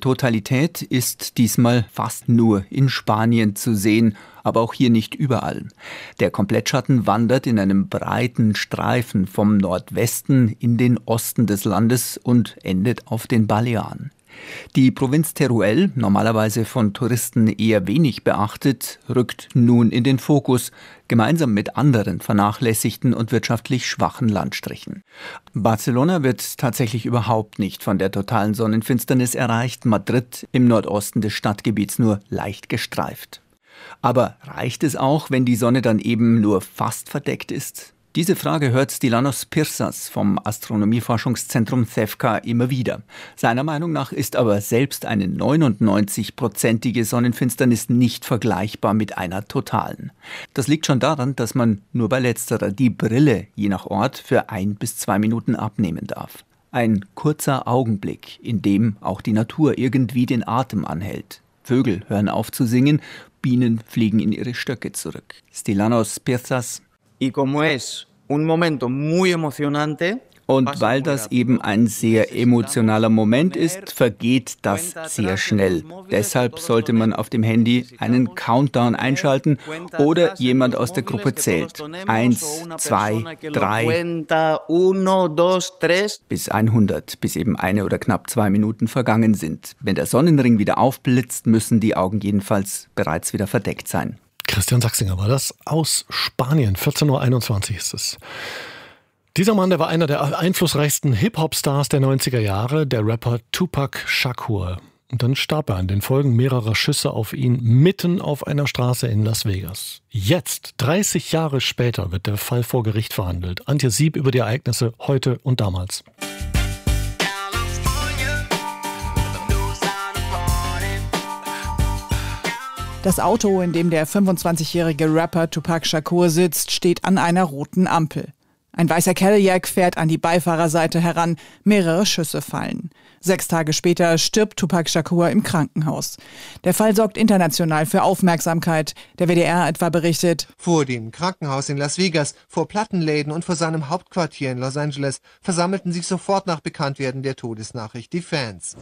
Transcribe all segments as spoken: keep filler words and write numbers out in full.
Totalität ist diesmal fast nur in Spanien zu sehen, aber auch hier nicht überall. Der Komplettschatten wandert in einem breiten Streifen vom Nordwesten in den Osten des Landes und endet auf den Balearen. Die Provinz Teruel, normalerweise von Touristen eher wenig beachtet, rückt nun in den Fokus, gemeinsam mit anderen vernachlässigten und wirtschaftlich schwachen Landstrichen. Barcelona wird tatsächlich überhaupt nicht von der totalen Sonnenfinsternis erreicht, Madrid im Nordosten des Stadtgebiets nur leicht gestreift. Aber reicht es auch, wenn die Sonne dann eben nur fast verdeckt ist? Diese Frage hört Stylianos Pirsas vom Astronomieforschungszentrum CEFCA immer wieder. Seiner Meinung nach ist aber selbst eine neunundneunzig-prozentige Sonnenfinsternis nicht vergleichbar mit einer totalen. Das liegt schon daran, dass man nur bei letzterer die Brille je nach Ort für ein bis zwei Minuten abnehmen darf. Ein kurzer Augenblick, in dem auch die Natur irgendwie den Atem anhält. Vögel hören auf zu singen, Bienen fliegen in ihre Stöcke zurück. Stylianos Pirsas. Y como es un momento muy emocionante, und weil das eben ein sehr emotionaler Moment ist, vergeht das sehr schnell. Deshalb sollte man auf dem Handy einen Countdown einschalten oder jemand aus der Gruppe zählt. Eins, zwei, drei bis hundert, bis eben eine oder knapp zwei Minuten vergangen sind. Wenn der Sonnenring wieder aufblitzt, müssen die Augen jedenfalls bereits wieder verdeckt sein. Christian Sachsinger war das aus Spanien. vierzehn Uhr einundzwanzig ist es. Dieser Mann, der war einer der einflussreichsten Hip-Hop-Stars der neunziger Jahre, der Rapper Tupac Shakur. Und dann starb er an den Folgen mehrerer Schüsse auf ihn mitten auf einer Straße in Las Vegas. Jetzt, dreißig Jahre später, wird der Fall vor Gericht verhandelt. Antje Sieb über die Ereignisse heute und damals. Das Auto, in dem der fünfundzwanzigjährige Rapper Tupac Shakur sitzt, steht an einer roten Ampel. Ein weißer Cadillac fährt an die Beifahrerseite heran, mehrere Schüsse fallen. Sechs Tage später stirbt Tupac Shakur im Krankenhaus. Der Fall sorgt international für Aufmerksamkeit. Der W D R etwa berichtet: Vor dem Krankenhaus in Las Vegas, vor Plattenläden und vor seinem Hauptquartier in Los Angeles versammelten sich sofort nach Bekanntwerden der Todesnachricht die Fans.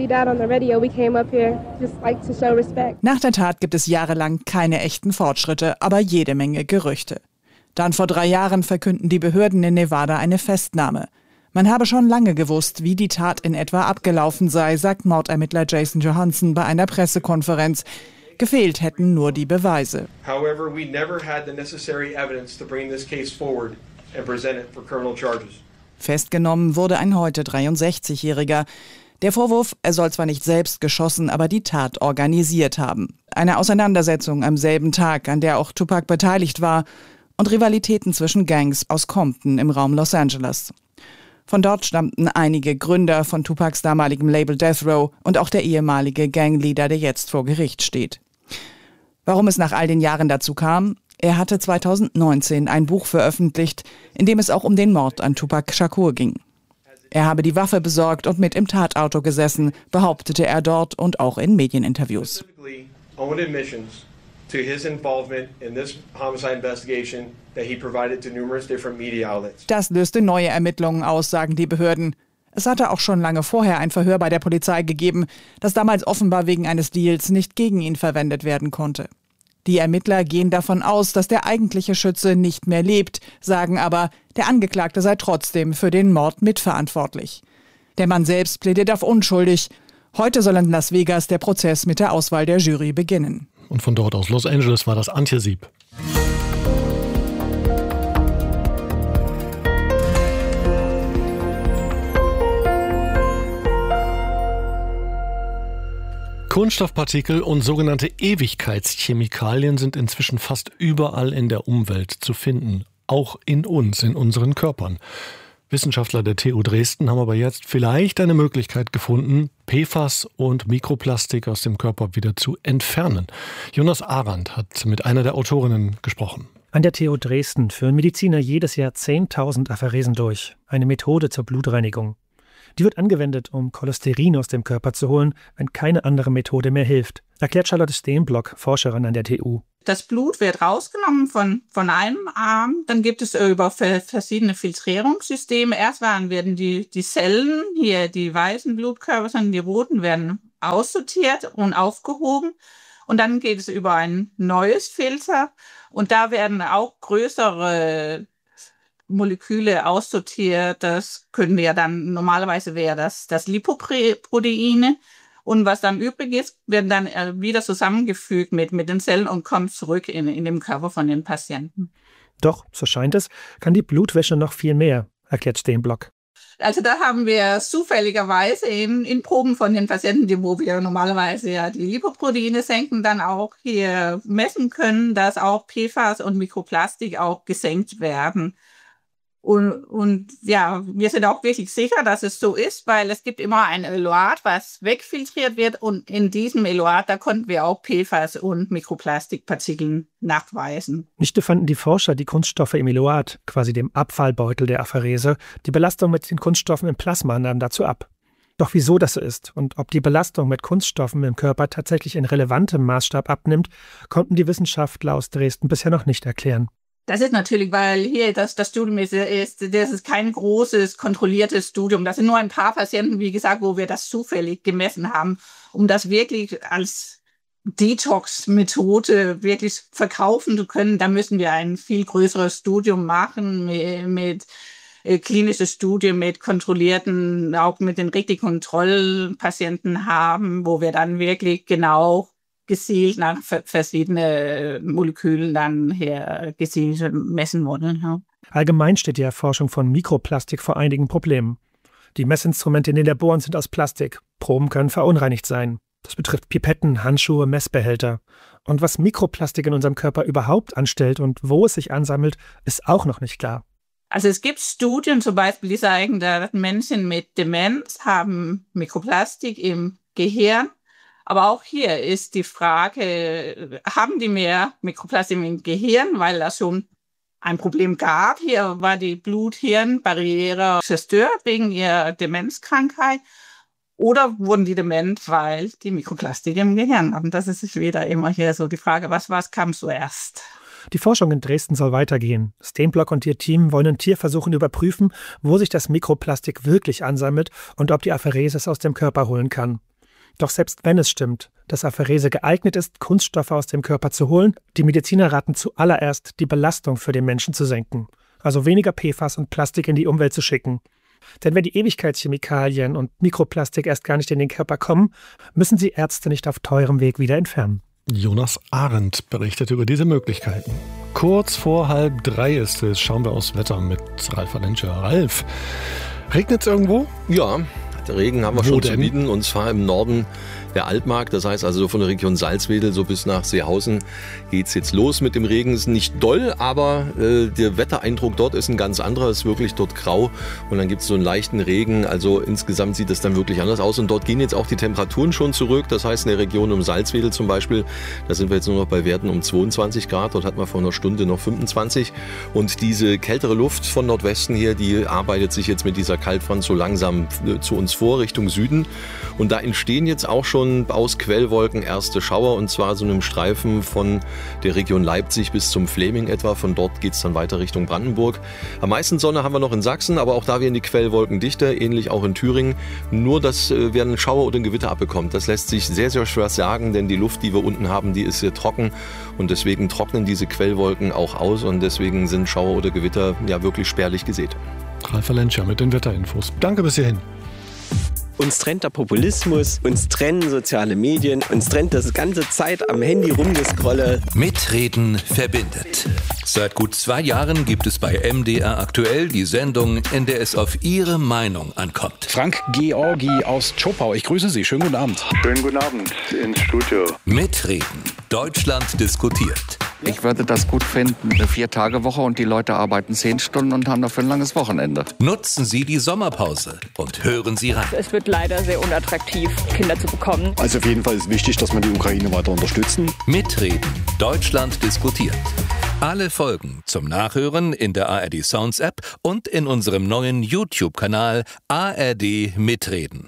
Nach der Tat gibt es jahrelang keine echten Fortschritte, aber jede Menge Gerüchte. Dann vor drei Jahren verkünden die Behörden in Nevada eine Festnahme. Man habe schon lange gewusst, wie die Tat in etwa abgelaufen sei, sagt Mordermittler Jason Johansson bei einer Pressekonferenz. Gefehlt hätten nur die Beweise. However, we never had the necessary evidence to bring this case forward and present it for criminal charges. Festgenommen wurde ein heute dreiundsechzigjähriger. Der Vorwurf, er soll zwar nicht selbst geschossen, aber die Tat organisiert haben. Eine Auseinandersetzung am selben Tag, an der auch Tupac beteiligt war, und Rivalitäten zwischen Gangs aus Compton im Raum Los Angeles. Von dort stammten einige Gründer von Tupacs damaligem Label Death Row und auch der ehemalige Gangleader, der jetzt vor Gericht steht. Warum es nach all den Jahren dazu kam? Er hatte zweitausendneunzehn ein Buch veröffentlicht, in dem es auch um den Mord an Tupac Shakur ging. Er habe die Waffe besorgt und mit im Tatauto gesessen, behauptete er dort und auch in Medieninterviews. To his involvement in this homicide investigation that he provided to numerous different media outlets. Das löste neue Ermittlungen aus, sagen die Behörden. Es hatte auch schon lange vorher ein Verhör bei der Polizei gegeben, das damals offenbar wegen eines Deals nicht gegen ihn verwendet werden konnte. Die Ermittler gehen davon aus, dass der eigentliche Schütze nicht mehr lebt, sagen aber, der Angeklagte sei trotzdem für den Mord mitverantwortlich. Der Mann selbst plädiert auf unschuldig. Heute soll in Las Vegas der Prozess mit der Auswahl der Jury beginnen. Und von dort aus Los Angeles war das Antje Sieb. Kunststoffpartikel und sogenannte Ewigkeitschemikalien sind inzwischen fast überall in der Umwelt zu finden. Auch in uns, in unseren Körpern. Wissenschaftler der T U Dresden haben aber jetzt vielleicht eine Möglichkeit gefunden, P F A S und Mikroplastik aus dem Körper wieder zu entfernen. Jonas Arendt hat mit einer der Autorinnen gesprochen. An der T U Dresden führen Mediziner jedes Jahr zehntausend Apheresen durch. Eine Methode zur Blutreinigung. Die wird angewendet, um Cholesterin aus dem Körper zu holen, wenn keine andere Methode mehr hilft, erklärt Charlotte Steenblock, Forscherin an der T U. Das Blut wird rausgenommen von, von einem Arm. Dann gibt es über verschiedene Filtrierungssysteme. Erst werden die, die Zellen, hier die weißen Blutkörper, sondern die roten werden aussortiert und aufgehoben. Und dann geht es über ein neues Filter. Und da werden auch größere Moleküle aussortiert. Das können wir dann, normalerweise wäre das das Lipoproteine. Und was dann übrig ist, wird dann wieder zusammengefügt mit, mit den Zellen und kommt zurück in, in den Körper von den Patienten. Doch, so scheint es, kann die Blutwäsche noch viel mehr, erklärt Steenblock. Also da haben wir zufälligerweise in, in Proben von den Patienten, die, wo wir normalerweise ja die Lipoproteine senken, dann auch hier messen können, dass auch P F A S und Mikroplastik auch gesenkt werden. Und, und ja, wir sind auch wirklich sicher, dass es so ist, weil es gibt immer ein Eluat, was wegfiltriert wird. Und in diesem Eluat, da konnten wir auch P F A S und Mikroplastikpartikel nachweisen. Nicht nur fanden die Forscher die Kunststoffe im Eluat, quasi dem Abfallbeutel der Apherese, die Belastung mit den Kunststoffen im Plasma nahm dazu ab. Doch wieso das so ist und ob die Belastung mit Kunststoffen im Körper tatsächlich in relevantem Maßstab abnimmt, konnten die Wissenschaftler aus Dresden bisher noch nicht erklären. Das ist natürlich, weil hier das, das Studium ist, ist, das ist kein großes, kontrolliertes Studium. Das sind nur ein paar Patienten, wie gesagt, wo wir das zufällig gemessen haben, um das wirklich als Detox-Methode wirklich verkaufen zu können. Da müssen wir ein viel größeres Studium machen mit, mit äh, klinisches Studium, mit kontrollierten, auch mit den richtigen Kontrollpatienten haben, wo wir dann wirklich genau gezielt nach verschiedenen Molekülen dann her gezielt messen wollen. Ja. Allgemein steht die Erforschung von Mikroplastik vor einigen Problemen. Die Messinstrumente in den Laboren sind aus Plastik. Proben können verunreinigt sein. Das betrifft Pipetten, Handschuhe, Messbehälter. Und was Mikroplastik in unserem Körper überhaupt anstellt und wo es sich ansammelt, ist auch noch nicht klar. Also es gibt Studien zum Beispiel, die sagen, dass Menschen mit Demenz haben Mikroplastik im Gehirn. Aber auch hier ist die Frage, haben die mehr Mikroplastik im Gehirn, weil das schon ein Problem gab? Hier war die Blut-Hirn-Barriere zerstört wegen ihrer Demenzkrankheit. Oder wurden die dement, weil die Mikroplastik im Gehirn haben? Das ist wieder immer hier so die Frage, was, was kam zuerst? Die Forschung in Dresden soll weitergehen. Steenblock und ihr Team wollen in Tierversuchen überprüfen, wo sich das Mikroplastik wirklich ansammelt und ob die Apherese es aus dem Körper holen kann. Doch selbst wenn es stimmt, dass Apherese geeignet ist, Kunststoffe aus dem Körper zu holen, die Mediziner raten zuallererst, die Belastung für den Menschen zu senken. Also weniger P F A S und Plastik in die Umwelt zu schicken. Denn wenn die Ewigkeitschemikalien und Mikroplastik erst gar nicht in den Körper kommen, müssen sie Ärzte nicht auf teurem Weg wieder entfernen. Jonas Arendt berichtet über diese Möglichkeiten. Kurz vor halb drei ist es. Schauen wir aufs Wetter mit Ralf Valenscher. Ralf, regnet es irgendwo? Ja. Der Regen haben wir Wo schon denn? zu bieten, und zwar im Norden der Altmark. Das heißt also von der Region Salzwedel so bis nach Seehausen geht es jetzt los mit dem Regen. Ist nicht doll, aber äh, der Wettereindruck dort ist ein ganz anderer. Es ist wirklich dort grau und dann gibt es so einen leichten Regen. Also insgesamt sieht es dann wirklich anders aus. Und dort gehen jetzt auch die Temperaturen schon zurück. Das heißt in der Region um Salzwedel zum Beispiel, da sind wir jetzt nur noch bei Werten um zweiundzwanzig Grad. Dort hatten wir vor einer Stunde noch fünfundzwanzig. Und diese kältere Luft von Nordwesten hier, die arbeitet sich jetzt mit dieser Kaltfront so langsam zu uns vor, Richtung Süden. Und da entstehen jetzt auch schon aus Quellwolken erste Schauer, und zwar so einem Streifen von der Region Leipzig bis zum Fläming etwa. Von dort geht es dann weiter Richtung Brandenburg. Am meisten Sonne haben wir noch in Sachsen, aber auch da werden die Quellwolken dichter, ähnlich auch in Thüringen. Nur, dass äh, werden Schauer oder ein Gewitter abbekommt. Das lässt sich sehr, sehr schwer sagen, denn die Luft, die wir unten haben, die ist sehr trocken und deswegen trocknen diese Quellwolken auch aus und deswegen sind Schauer oder Gewitter ja wirklich spärlich gesät. Ralf Valenscher mit den Wetterinfos. Danke bis hierhin. Uns trennt der Populismus, uns trennen soziale Medien, uns trennt das ganze Zeit am Handy rumgescrolle. Mitreden verbindet. Seit gut zwei Jahren gibt es bei M D R aktuell die Sendung, in der es auf Ihre Meinung ankommt. Frank Georgi aus Zschopau, ich grüße Sie. Schönen guten Abend. Schönen guten Abend ins Studio. Mitreden. Deutschland diskutiert. Ich würde das gut finden, eine Vier-Tage-Woche und die Leute arbeiten zehn Stunden und haben dafür ein langes Wochenende. Nutzen Sie die Sommerpause und hören Sie rein. Es wird leider sehr unattraktiv, Kinder zu bekommen. Also auf jeden Fall ist wichtig, dass wir die Ukraine weiter unterstützen. Mitreden. Deutschland diskutiert. Alle Folgen zum Nachhören in der A R D Sounds App und in unserem neuen YouTube-Kanal A R D Mitreden.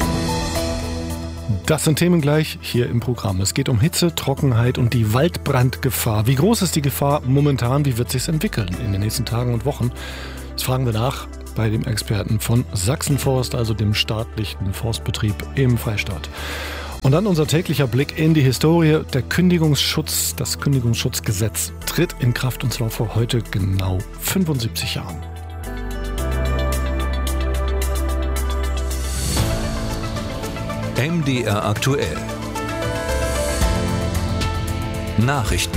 Das sind Themen gleich hier im Programm. Es geht um Hitze, Trockenheit und die Waldbrandgefahr. Wie groß ist die Gefahr momentan? Wie wird es sich entwickeln in den nächsten Tagen und Wochen? Das fragen wir nach bei dem Experten von Sachsenforst, also dem staatlichen Forstbetrieb im Freistaat. Und dann unser täglicher Blick in die Historie. Der Kündigungsschutz, das Kündigungsschutzgesetz tritt in Kraft, und zwar vor heute genau fünfundsiebzig Jahren. M D R aktuell. Nachrichten.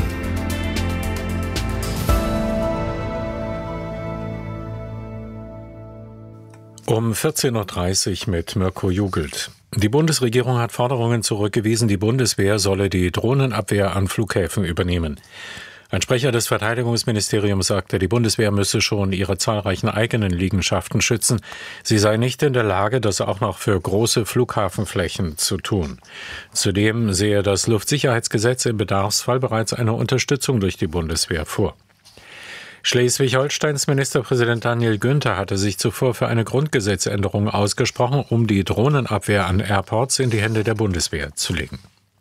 Um vierzehn Uhr dreißig mit Mirko Jugelt. Die Bundesregierung hat Forderungen zurückgewiesen, die Bundeswehr solle die Drohnenabwehr an Flughäfen übernehmen. Ein Sprecher des Verteidigungsministeriums sagte, die Bundeswehr müsse schon ihre zahlreichen eigenen Liegenschaften schützen. Sie sei nicht in der Lage, das auch noch für große Flughafenflächen zu tun. Zudem sehe das Luftsicherheitsgesetz im Bedarfsfall bereits eine Unterstützung durch die Bundeswehr vor. Schleswig-Holsteins Ministerpräsident Daniel Günther hatte sich zuvor für eine Grundgesetzänderung ausgesprochen, um die Drohnenabwehr an Airports in die Hände der Bundeswehr zu legen.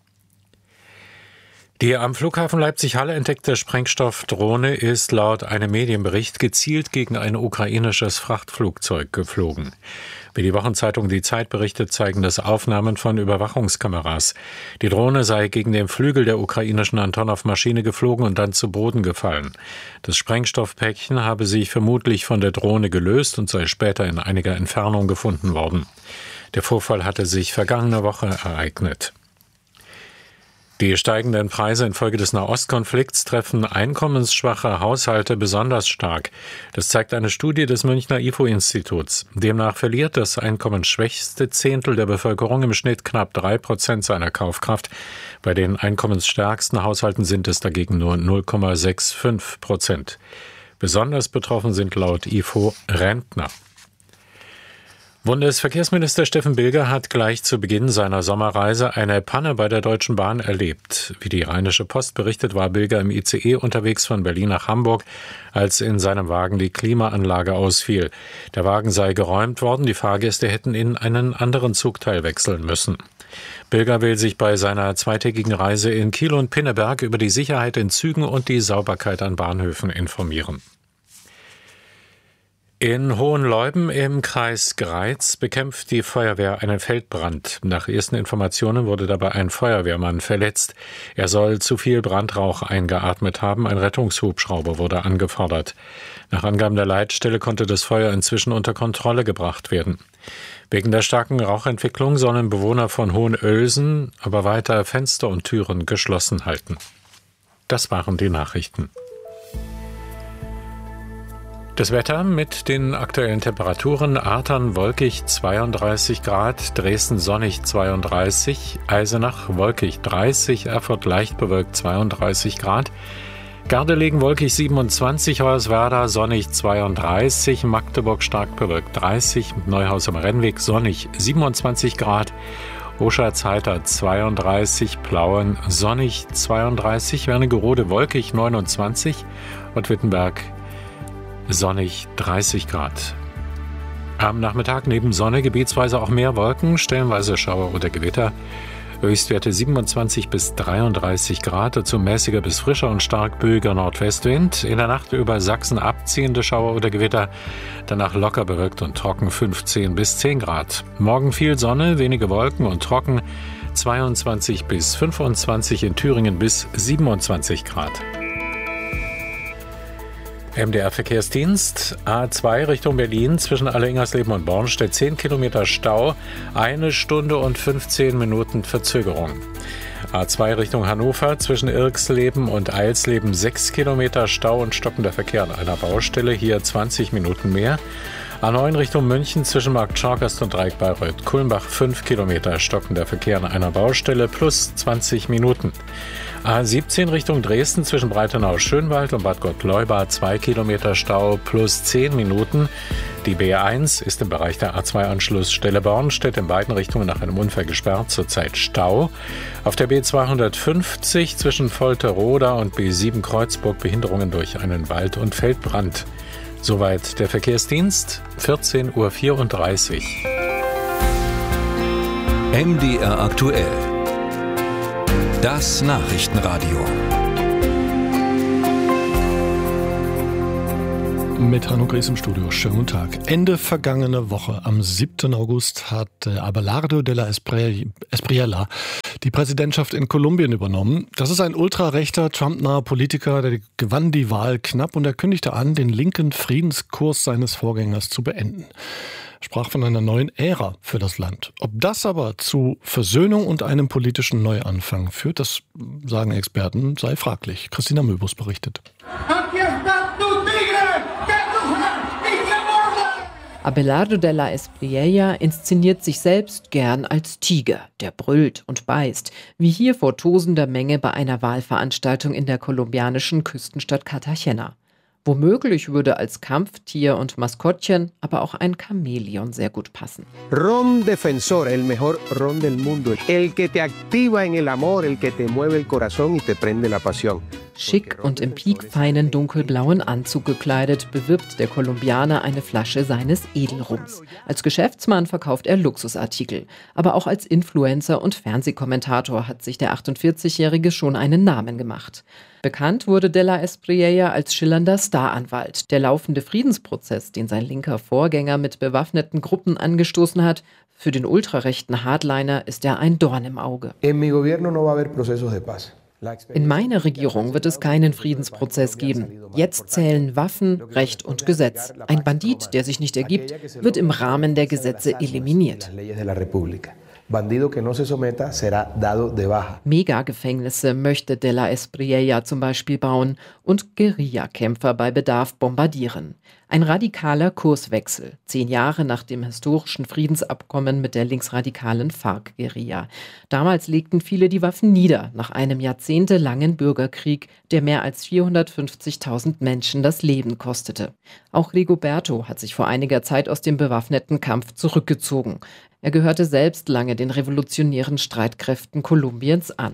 Die am Flughafen Leipzig-Halle entdeckte Sprengstoffdrohne ist laut einem Medienbericht gezielt gegen ein ukrainisches Frachtflugzeug geflogen. Wie die Wochenzeitung Die Zeit berichtet, zeigen das Aufnahmen von Überwachungskameras. Die Drohne sei gegen den Flügel der ukrainischen Antonov-Maschine geflogen und dann zu Boden gefallen. Das Sprengstoffpäckchen habe sich vermutlich von der Drohne gelöst und sei später in einiger Entfernung gefunden worden. Der Vorfall hatte sich vergangene Woche ereignet. Die steigenden Preise infolge des Nahostkonflikts treffen einkommensschwache Haushalte besonders stark. Das zeigt eine Studie des Münchner I F O-Instituts. Demnach verliert das einkommensschwächste Zehntel der Bevölkerung im Schnitt knapp drei Prozent seiner Kaufkraft. Bei den einkommensstärksten Haushalten sind es dagegen nur null Komma fünfundsechzig Prozent. Besonders betroffen sind laut I F O Rentner. Bundesverkehrsminister Steffen Bilger hat gleich zu Beginn seiner Sommerreise eine Panne bei der Deutschen Bahn erlebt. Wie die Rheinische Post berichtet, war Bilger im I C E unterwegs von Berlin nach Hamburg, als in seinem Wagen die Klimaanlage ausfiel. Der Wagen sei geräumt worden, die Fahrgäste hätten in einen anderen Zugteil wechseln müssen. Bilger will sich bei seiner zweitägigen Reise in Kiel und Pinneberg über die Sicherheit in Zügen und die Sauberkeit an Bahnhöfen informieren. In Hohenleuben im Kreis Greiz bekämpft die Feuerwehr einen Feldbrand. Nach ersten Informationen wurde dabei ein Feuerwehrmann verletzt. Er soll zu viel Brandrauch eingeatmet haben. Ein Rettungshubschrauber wurde angefordert. Nach Angaben der Leitstelle konnte das Feuer inzwischen unter Kontrolle gebracht werden. Wegen der starken Rauchentwicklung sollen Bewohner von Hohenölsen aber weiter Fenster und Türen geschlossen halten. Das waren die Nachrichten. Das Wetter mit den aktuellen Temperaturen: Artern wolkig zweiunddreißig Grad, Dresden sonnig zweiunddreißig, Eisenach wolkig dreißig, Erfurt leicht bewölkt zweiunddreißig Grad, Gardelegen wolkig siebenundzwanzig, Hoyerswerda sonnig zweiunddreißig, Magdeburg stark bewölkt dreißig, Neuhaus am Rennweg sonnig siebenundzwanzig Grad, Oschatz heiter zweiunddreißig, Plauen sonnig zweiunddreißig, Wernigerode wolkig neunundzwanzig und Wittenberg sonnig dreißig Grad. Am Nachmittag neben Sonne gebietsweise auch mehr Wolken, stellenweise Schauer oder Gewitter. Höchstwerte siebenundzwanzig bis dreiunddreißig Grad, dazu mäßiger bis frischer und stark böiger Nordwestwind. In der Nacht über Sachsen abziehende Schauer oder Gewitter, danach locker bewölkt und trocken fünfzehn bis zehn Grad. Morgen viel Sonne, wenige Wolken und trocken, zweiundzwanzig bis fünfundzwanzig, in Thüringen bis siebenundzwanzig Grad. M D R-Verkehrsdienst, A zwei Richtung Berlin, zwischen Alle-Ingersleben und Bornstedt zehn Kilometer Stau, eine Stunde und fünfzehn Minuten Verzögerung. A zwei Richtung Hannover, zwischen Irxleben und Eilsleben sechs Kilometer Stau und stockender Verkehr an einer Baustelle, hier zwanzig Minuten mehr. A neun Richtung München, zwischen Markt Schorgast und Dreieck Bayreuth-Kulmbach fünf Kilometer stockender Verkehr an einer Baustelle plus zwanzig Minuten. A siebzehn Richtung Dresden, zwischen Breitenau-Schönwald und Bad Gott-Leubad zwei Kilometer Stau plus zehn Minuten. Die B eins ist im Bereich der A zwei Anschlussstelle Bornstedt in beiden Richtungen nach einem Unfall gesperrt, zurzeit Stau. Auf der B zweihundertfünfzig zwischen Volteroda und B sieben Kreuzburg Behinderungen durch einen Wald- und Feldbrand. Soweit der Verkehrsdienst, vierzehn Uhr vierunddreißig. M D R aktuell. Das Nachrichtenradio. mit Hanno Gries im Studio. Schönen guten Tag. Ende vergangene Woche, am siebten August, hat Abelardo de la Espriella die Präsidentschaft in Kolumbien übernommen. Das ist ein ultrarechter, Trump-naher Politiker, der gewann die Wahl knapp und er kündigte an, den linken Friedenskurs seines Vorgängers zu beenden. Er sprach von einer neuen Ära für das Land. Ob das aber zu Versöhnung und einem politischen Neuanfang führt, das sagen Experten, sei fraglich. Christina Möbus berichtet. Abelardo de la Espriella inszeniert sich selbst gern als Tiger, der brüllt und beißt, wie hier vor tosender Menge bei einer Wahlveranstaltung in der kolumbianischen Küstenstadt Cartagena. Womöglich würde als Kampftier und Maskottchen aber auch ein Chamäleon sehr gut passen. Ron Defensor, el mejor ron del mundo, el que te activa en el amor, el que te mueve el corazón y te prende la pasión. Schick und im piekfeinen dunkelblauen Anzug gekleidet, bewirbt der Kolumbianer eine Flasche seines Edelrums. Als Geschäftsmann verkauft er Luxusartikel. Aber auch als Influencer und Fernsehkommentator hat sich der achtundvierzigjährige schon einen Namen gemacht. Bekannt wurde de la Espriella als schillernder Staranwalt. Der laufende Friedensprozess, den sein linker Vorgänger mit bewaffneten Gruppen angestoßen hat, für den ultrarechten Hardliner ist er ein Dorn im Auge. En mi gobierno no va a haber procesos de paz. In meiner Regierung wird es keinen Friedensprozess geben. Jetzt zählen Waffen, Recht und Gesetz. Ein Bandit, der sich nicht ergibt, wird im Rahmen der Gesetze eliminiert. Megagefängnisse möchte de la Espriella zum Beispiel bauen und Guerillakämpfer bei Bedarf bombardieren. Ein radikaler Kurswechsel, zehn Jahre nach dem historischen Friedensabkommen mit der linksradikalen FARC-Guerilla. Damals legten viele die Waffen nieder, nach einem jahrzehntelangen Bürgerkrieg, der mehr als vierhundertfünfzigtausend Menschen das Leben kostete. Auch Rigoberto hat sich vor einiger Zeit aus dem bewaffneten Kampf zurückgezogen. Er gehörte selbst lange den revolutionären Streitkräften Kolumbiens an.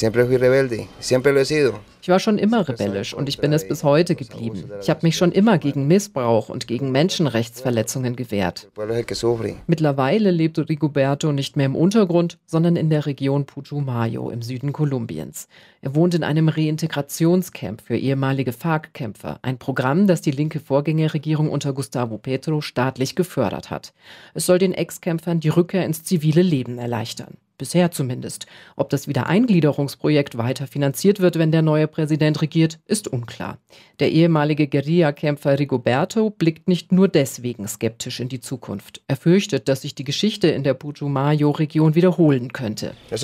Ich war schon immer rebellisch und ich bin es bis heute geblieben. Ich habe mich schon immer gegen Missbrauch und gegen Menschenrechtsverletzungen gewehrt. Mittlerweile lebt Rigoberto nicht mehr im Untergrund, sondern in der Region Putumayo im Süden Kolumbiens. Er wohnt in einem Reintegrationscamp für ehemalige FARC-Kämpfer, ein Programm, das die linke Vorgängerregierung unter Gustavo Petro staatlich gefördert hat. Es soll den Ex-Kämpfern die Rückkehr ins zivile Leben erleichtern. Bisher zumindest. Ob das Wiedereingliederungsprojekt weiter finanziert wird, wenn der neue Präsident regiert, ist unklar. Der ehemalige Guerillakämpfer Rigoberto blickt nicht nur deswegen skeptisch in die Zukunft. Er fürchtet, dass sich die Geschichte in der Putumayo-Region wiederholen könnte. Ich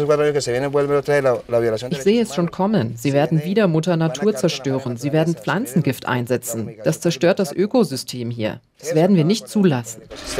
sehe es schon kommen. Sie werden wieder Mutter Natur zerstören. Sie werden Pflanzengift einsetzen. Das zerstört das Ökosystem hier. Das werden wir nicht zulassen.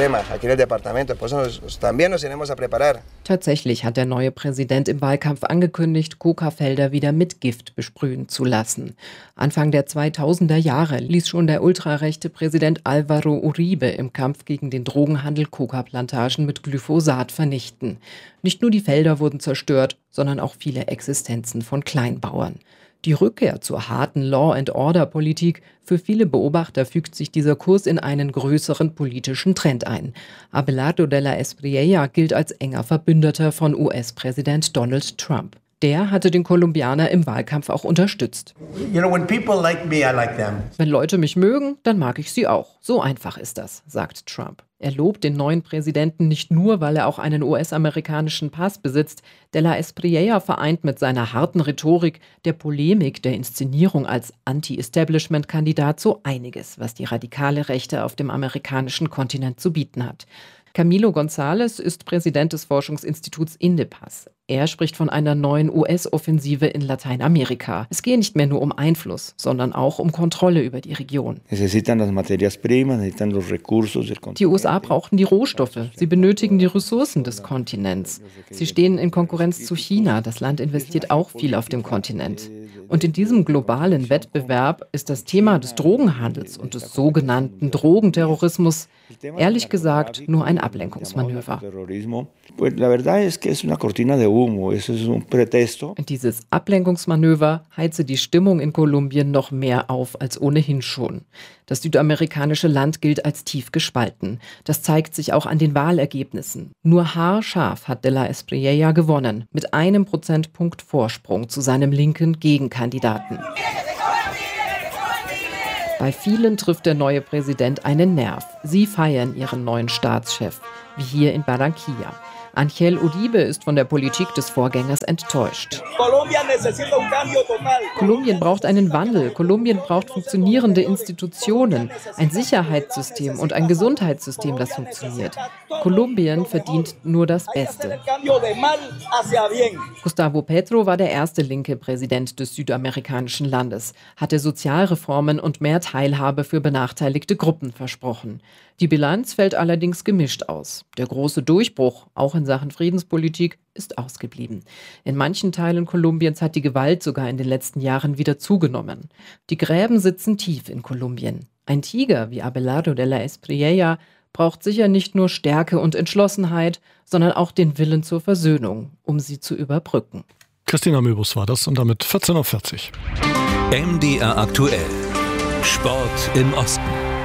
Tatsächlich hat der neue Präsident im Wahlkampf angekündigt, Coca-Felder wieder mit Gift besprühen zu lassen. Anfang der zweitausender Jahre ließ schon der ultrarechte Präsident Álvaro Uribe im Kampf gegen den Drogenhandel Coca-Plantagen mit Glyphosat vernichten. Nicht nur die Felder wurden zerstört, sondern auch viele Existenzen von Kleinbauern. Die Rückkehr zur harten Law-and-Order-Politik, für viele Beobachter fügt sich dieser Kurs in einen größeren politischen Trend ein. Abelardo de la Espriella gilt als enger Verbündeter von U S-Präsident Donald Trump. Der hatte den Kolumbianer im Wahlkampf auch unterstützt. You know, when people like me, I like them. Wenn Leute mich mögen, dann mag ich sie auch. So einfach ist das, sagt Trump. Er lobt den neuen Präsidenten nicht nur, weil er auch einen U S-amerikanischen Pass besitzt. De la Espriella vereint mit seiner harten Rhetorik, der Polemik, der Inszenierung als Anti-Establishment-Kandidat so einiges, was die radikale Rechte auf dem amerikanischen Kontinent zu bieten hat. Camilo González ist Präsident des Forschungsinstituts INDEPAS. Er spricht von einer neuen U S-Offensive in Lateinamerika. Es gehe nicht mehr nur um Einfluss, sondern auch um Kontrolle über die Region. Die U S A brauchten die Rohstoffe. Sie benötigen die Ressourcen des Kontinents. Sie stehen in Konkurrenz zu China. Das Land investiert auch viel auf dem Kontinent. Und in diesem globalen Wettbewerb ist das Thema des Drogenhandels und des sogenannten Drogenterrorismus ehrlich gesagt nur ein Ablenkungsmanöver. Dieses Ablenkungsmanöver heize die Stimmung in Kolumbien noch mehr auf als ohnehin schon. Das südamerikanische Land gilt als tief gespalten. Das zeigt sich auch an den Wahlergebnissen. Nur haarscharf hat de la Espriella gewonnen, mit einem Prozentpunkt Vorsprung zu seinem linken Gegenkandidaten. Bei vielen trifft der neue Präsident einen Nerv. Sie feiern ihren neuen Staatschef, wie hier in Barranquilla. Angel Uribe ist von der Politik des Vorgängers enttäuscht. Kolumbien braucht einen Wandel. Kolumbien braucht funktionierende Institutionen, ein Sicherheitssystem und ein Gesundheitssystem, das funktioniert. Kolumbien verdient nur das Beste. Gustavo Petro war der erste linke Präsident des südamerikanischen Landes, hatte Sozialreformen und mehr Teilhabe für benachteiligte Gruppen versprochen. Die Bilanz fällt allerdings gemischt aus. Der große Durchbruch, auch in Sachen Friedenspolitik, ist ausgeblieben. In manchen Teilen Kolumbiens hat die Gewalt sogar in den letzten Jahren wieder zugenommen. Die Gräben sitzen tief in Kolumbien. Ein Tiger wie Abelardo de la Espriella braucht sicher nicht nur Stärke und Entschlossenheit, sondern auch den Willen zur Versöhnung, um sie zu überbrücken. Christina Möbus war das und damit vierzehn Uhr vierzig. M D R aktuell. Sport im Osten.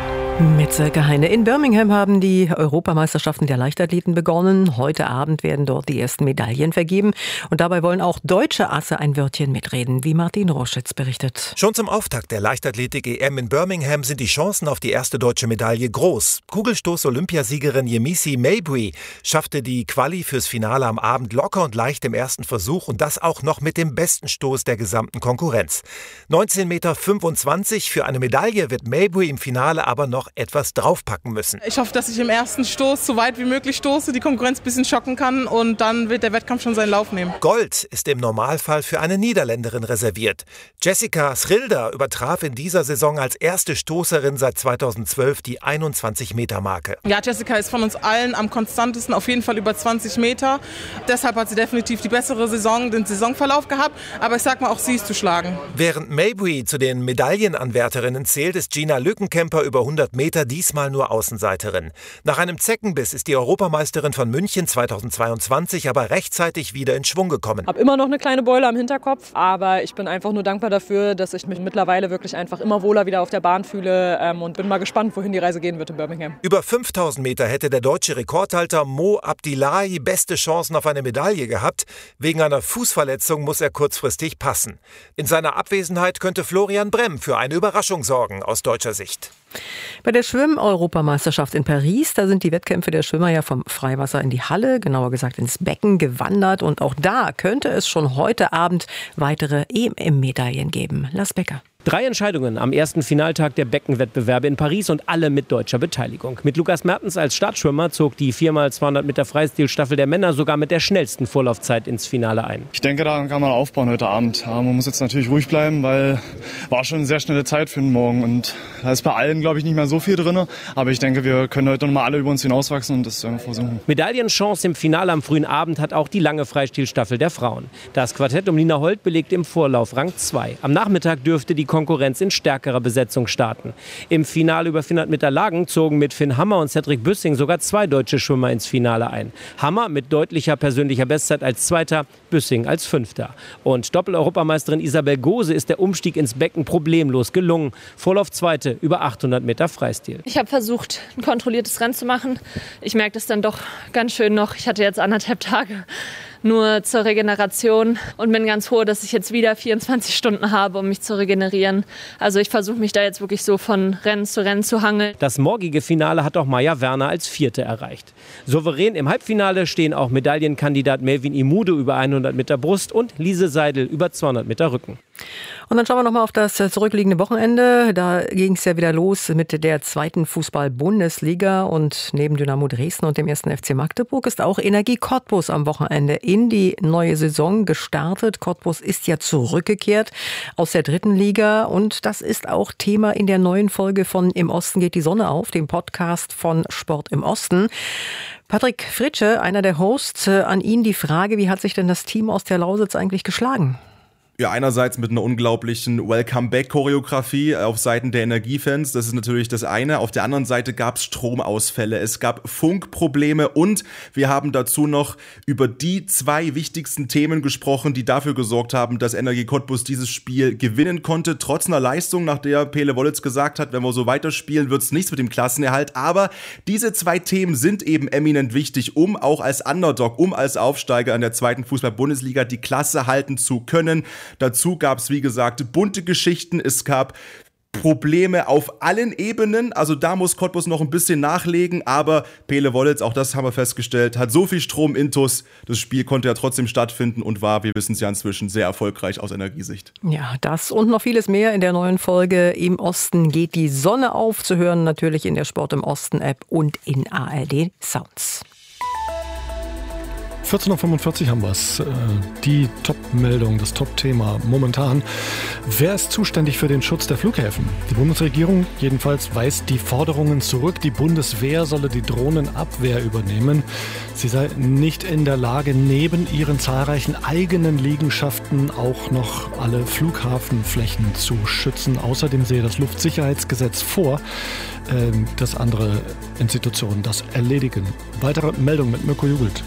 Mit Silke Heine. In Birmingham haben die Europameisterschaften der Leichtathleten begonnen. Heute Abend werden dort die ersten Medaillen vergeben. Und dabei wollen auch deutsche Asse ein Wörtchen mitreden, wie Martin Roschitz berichtet. Schon zum Auftakt der Leichtathletik-E M in Birmingham sind die Chancen auf die erste deutsche Medaille groß. Kugelstoß-Olympiasiegerin Yemisi Mabry schaffte die Quali fürs Finale am Abend locker und leicht im ersten Versuch und das auch noch mit dem besten Stoß der gesamten Konkurrenz. neunzehn Komma fünfundzwanzig Meter für eine Medaille wird Mabry im Finale aber noch etwas draufpacken müssen. Ich hoffe, dass ich im ersten Stoß so weit wie möglich stoße, die Konkurrenz ein bisschen schocken kann und dann wird der Wettkampf schon seinen Lauf nehmen. Gold ist im Normalfall für eine Niederländerin reserviert. Jessica Schrilder übertraf in dieser Saison als erste Stoßerin seit zweitausendzwölf die einundzwanzig Meter Marke. Ja, Jessica ist von uns allen am konstantesten, auf jeden Fall über zwanzig Meter. Deshalb hat sie definitiv die bessere Saison, den Saisonverlauf gehabt, aber ich sag mal, auch sie ist zu schlagen. Während Mabry zu den Medaillenanwärterinnen zählt, ist Gina Lückenkämper über hundert Meter diesmal nur Außenseiterin. Nach einem Zeckenbiss ist die Europameisterin von München zweitausendzweiundzwanzig aber rechtzeitig wieder in Schwung gekommen. Ich habe immer noch eine kleine Beule am Hinterkopf, aber ich bin einfach nur dankbar dafür, dass ich mich mittlerweile wirklich einfach immer wohler wieder auf der Bahn fühle ähm, und bin mal gespannt, wohin die Reise gehen wird in Birmingham. Über fünftausend Meter hätte der deutsche Rekordhalter Mo Abdillahi beste Chancen auf eine Medaille gehabt. Wegen einer Fußverletzung muss er kurzfristig passen. In seiner Abwesenheit könnte Florian Bremm für eine Überraschung sorgen aus deutscher Sicht. Bei der Schwimm-Europameisterschaft in Paris, da sind die Wettkämpfe der Schwimmer ja vom Freiwasser in die Halle, genauer gesagt ins Becken gewandert. Und auch da könnte es schon heute Abend weitere E M-Medaillen geben. Lars Becker. Drei Entscheidungen am ersten Finaltag der Beckenwettbewerbe in Paris und alle mit deutscher Beteiligung. Mit Lukas Mertens als Startschwimmer zog die vier mal zweihundert Meter Freistilstaffel der Männer sogar mit der schnellsten Vorlaufzeit ins Finale ein. Ich denke, daran kann man aufbauen heute Abend. Ja, man muss jetzt natürlich ruhig bleiben, weil war schon eine sehr schnelle Zeit für den Morgen. Und da ist bei allen, glaube ich, nicht mehr so viel drin. Aber ich denke, wir können heute noch mal alle über uns hinauswachsen und das versuchen. Medaillenchance im Finale am frühen Abend hat auch die lange Freistilstaffel der Frauen. Das Quartett um Lina Holt belegt im Vorlauf Rang zwei. Am Nachmittag dürfte die Konkurrenz in stärkerer Besetzung starten. Im Finale über vierhundert Meter Lagen zogen mit Finn Hammer und Cedric Büssing sogar zwei deutsche Schwimmer ins Finale ein. Hammer mit deutlicher persönlicher Bestzeit als Zweiter, Büssing als Fünfter. Und Doppel-Europameisterin Isabel Gose ist der Umstieg ins Becken problemlos gelungen. Vorlauf Zweite über achthundert Meter Freistil. Ich habe versucht, ein kontrolliertes Rennen zu machen. Ich merke das dann doch ganz schön noch. Ich hatte jetzt anderthalb Tage nur zur Regeneration und bin ganz froh, dass ich jetzt wieder vierundzwanzig Stunden habe, um mich zu regenerieren. Also ich versuche mich da jetzt wirklich so von Rennen zu Rennen zu hangeln. Das morgige Finale hat auch Maja Werner als Vierte erreicht. Souverän im Halbfinale stehen auch Medaillenkandidat Melvin Imudo über hundert Meter Brust und Lise Seidel über zweihundert Meter Rücken. Und dann schauen wir nochmal auf das zurückliegende Wochenende. Da ging es ja wieder los mit der zweiten Fußball-Bundesliga. Und neben Dynamo Dresden und dem ersten F C Magdeburg ist auch Energie Cottbus am Wochenende in die neue Saison gestartet. Cottbus ist ja zurückgekehrt aus der dritten Liga. Und das ist auch Thema in der neuen Folge von Im Osten geht die Sonne auf, dem Podcast von Sport im Osten. Patrick Fritsche, einer der Hosts, an ihn die Frage, wie hat sich denn das Team aus der Lausitz eigentlich geschlagen? Ja, einerseits mit einer unglaublichen Welcome-Back-Choreografie auf Seiten der Energiefans, das ist natürlich das eine. Auf der anderen Seite gab es Stromausfälle, es gab Funkprobleme und wir haben dazu noch über die zwei wichtigsten Themen gesprochen, die dafür gesorgt haben, dass Energie Cottbus dieses Spiel gewinnen konnte, trotz einer Leistung, nach der Pele Wollitz gesagt hat, wenn wir so weiterspielen, wird es nichts mit dem Klassenerhalt. Aber diese zwei Themen sind eben eminent wichtig, um auch als Underdog, um als Aufsteiger in der zweiten Fußball-Bundesliga die Klasse halten zu können. Dazu gab es, wie gesagt, bunte Geschichten. Es gab Probleme auf allen Ebenen, also da muss Cottbus noch ein bisschen nachlegen, aber Pele Wollitz, auch das haben wir festgestellt, hat so viel Strom intus, das Spiel konnte ja trotzdem stattfinden und war, wir wissen es ja inzwischen, sehr erfolgreich aus Energiesicht. Ja, das und noch vieles mehr in der neuen Folge Im Osten geht die Sonne auf, zu hören natürlich in der Sport im Osten App und in A R D Sounds. vierzehn Uhr fünfundvierzig haben wir es. Die Top-Meldung, das Top-Thema momentan. Wer ist zuständig für den Schutz der Flughäfen? Die Bundesregierung jedenfalls weist die Forderungen zurück. Die Bundeswehr solle die Drohnenabwehr übernehmen. Sie sei nicht in der Lage, neben ihren zahlreichen eigenen Liegenschaften auch noch alle Flughafenflächen zu schützen. Außerdem sehe das Luftsicherheitsgesetz vor, dass andere Institutionen das erledigen. Weitere Meldung mit Mirko Jugelt.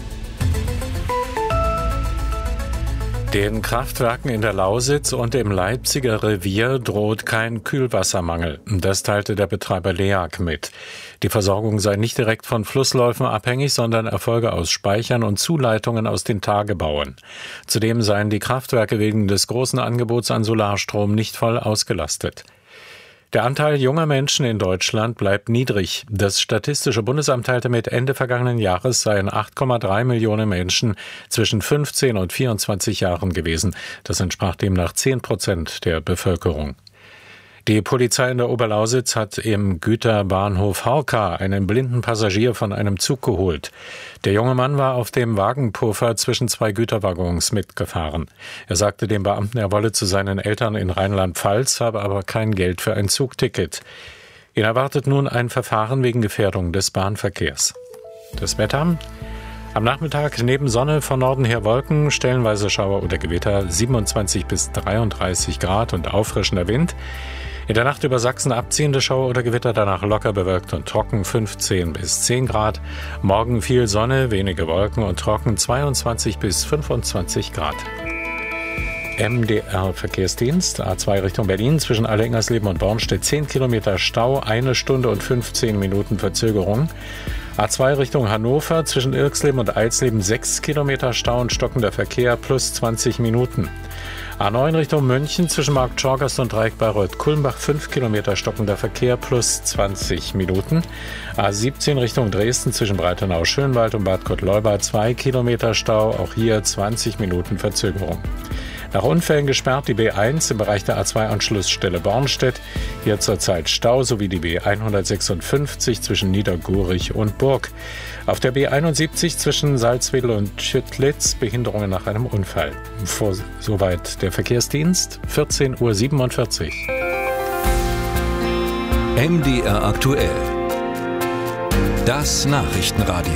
Den Kraftwerken in der Lausitz und im Leipziger Revier droht kein Kühlwassermangel. Das teilte der Betreiber LEAG mit. Die Versorgung sei nicht direkt von Flussläufen abhängig, sondern erfolge aus Speichern und Zuleitungen aus den Tagebauen. Zudem seien die Kraftwerke wegen des großen Angebots an Solarstrom nicht voll ausgelastet. Der Anteil junger Menschen in Deutschland bleibt niedrig. Das Statistische Bundesamt teilte mit, Ende vergangenen Jahres seien acht Komma drei Millionen Menschen zwischen fünfzehn und vierundzwanzig Jahren gewesen. Das entsprach demnach zehn Prozent der Bevölkerung. Die Polizei in der Oberlausitz hat im Güterbahnhof Horka einen blinden Passagier von einem Zug geholt. Der junge Mann war auf dem Wagenpuffer zwischen zwei Güterwaggons mitgefahren. Er sagte dem Beamten, er wolle zu seinen Eltern in Rheinland-Pfalz, habe aber kein Geld für ein Zugticket. Ihn erwartet nun ein Verfahren wegen Gefährdung des Bahnverkehrs. Das Wetter? Am Nachmittag neben Sonne von Norden her Wolken, stellenweise Schauer oder Gewitter, siebenundzwanzig bis dreiunddreißig Grad und auffrischender Wind. In der Nacht über Sachsen abziehende Schauer oder Gewitter, danach locker bewölkt und trocken, fünfzehn bis zehn Grad. Morgen viel Sonne, wenige Wolken und trocken, zweiundzwanzig bis fünfundzwanzig Grad. M D R-Verkehrsdienst, A zwei Richtung Berlin, zwischen Allerengersleben und Bornstedt zehn Kilometer Stau, eine Stunde und fünfzehn Minuten Verzögerung. A zwei Richtung Hannover, zwischen Irxleben und Eisleben sechs Kilometer Stau und stockender Verkehr plus zwanzig Minuten. A neun Richtung München, zwischen Markt Schorgast und Dreieck Bayreuth-Kulmbach fünf Kilometer stockender Verkehr plus zwanzig Minuten. A siebzehn Richtung Dresden, zwischen Breitenau-Schönwald und Bad Gott-Leubad zwei Kilometer Stau, auch hier zwanzig Minuten Verzögerung. Nach Unfällen gesperrt die B eins im Bereich der A zwei Anschlussstelle Bornstedt. Hier zurzeit Stau sowie die B hundertsechsundfünfzig zwischen Niedergurich und Burg. Auf der B einundsiebzig zwischen Salzwedel und Schüttlitz Behinderungen nach einem Unfall. Vor, soweit der Verkehrsdienst, vierzehn Uhr siebenundvierzig. M D R aktuell. Das Nachrichtenradio.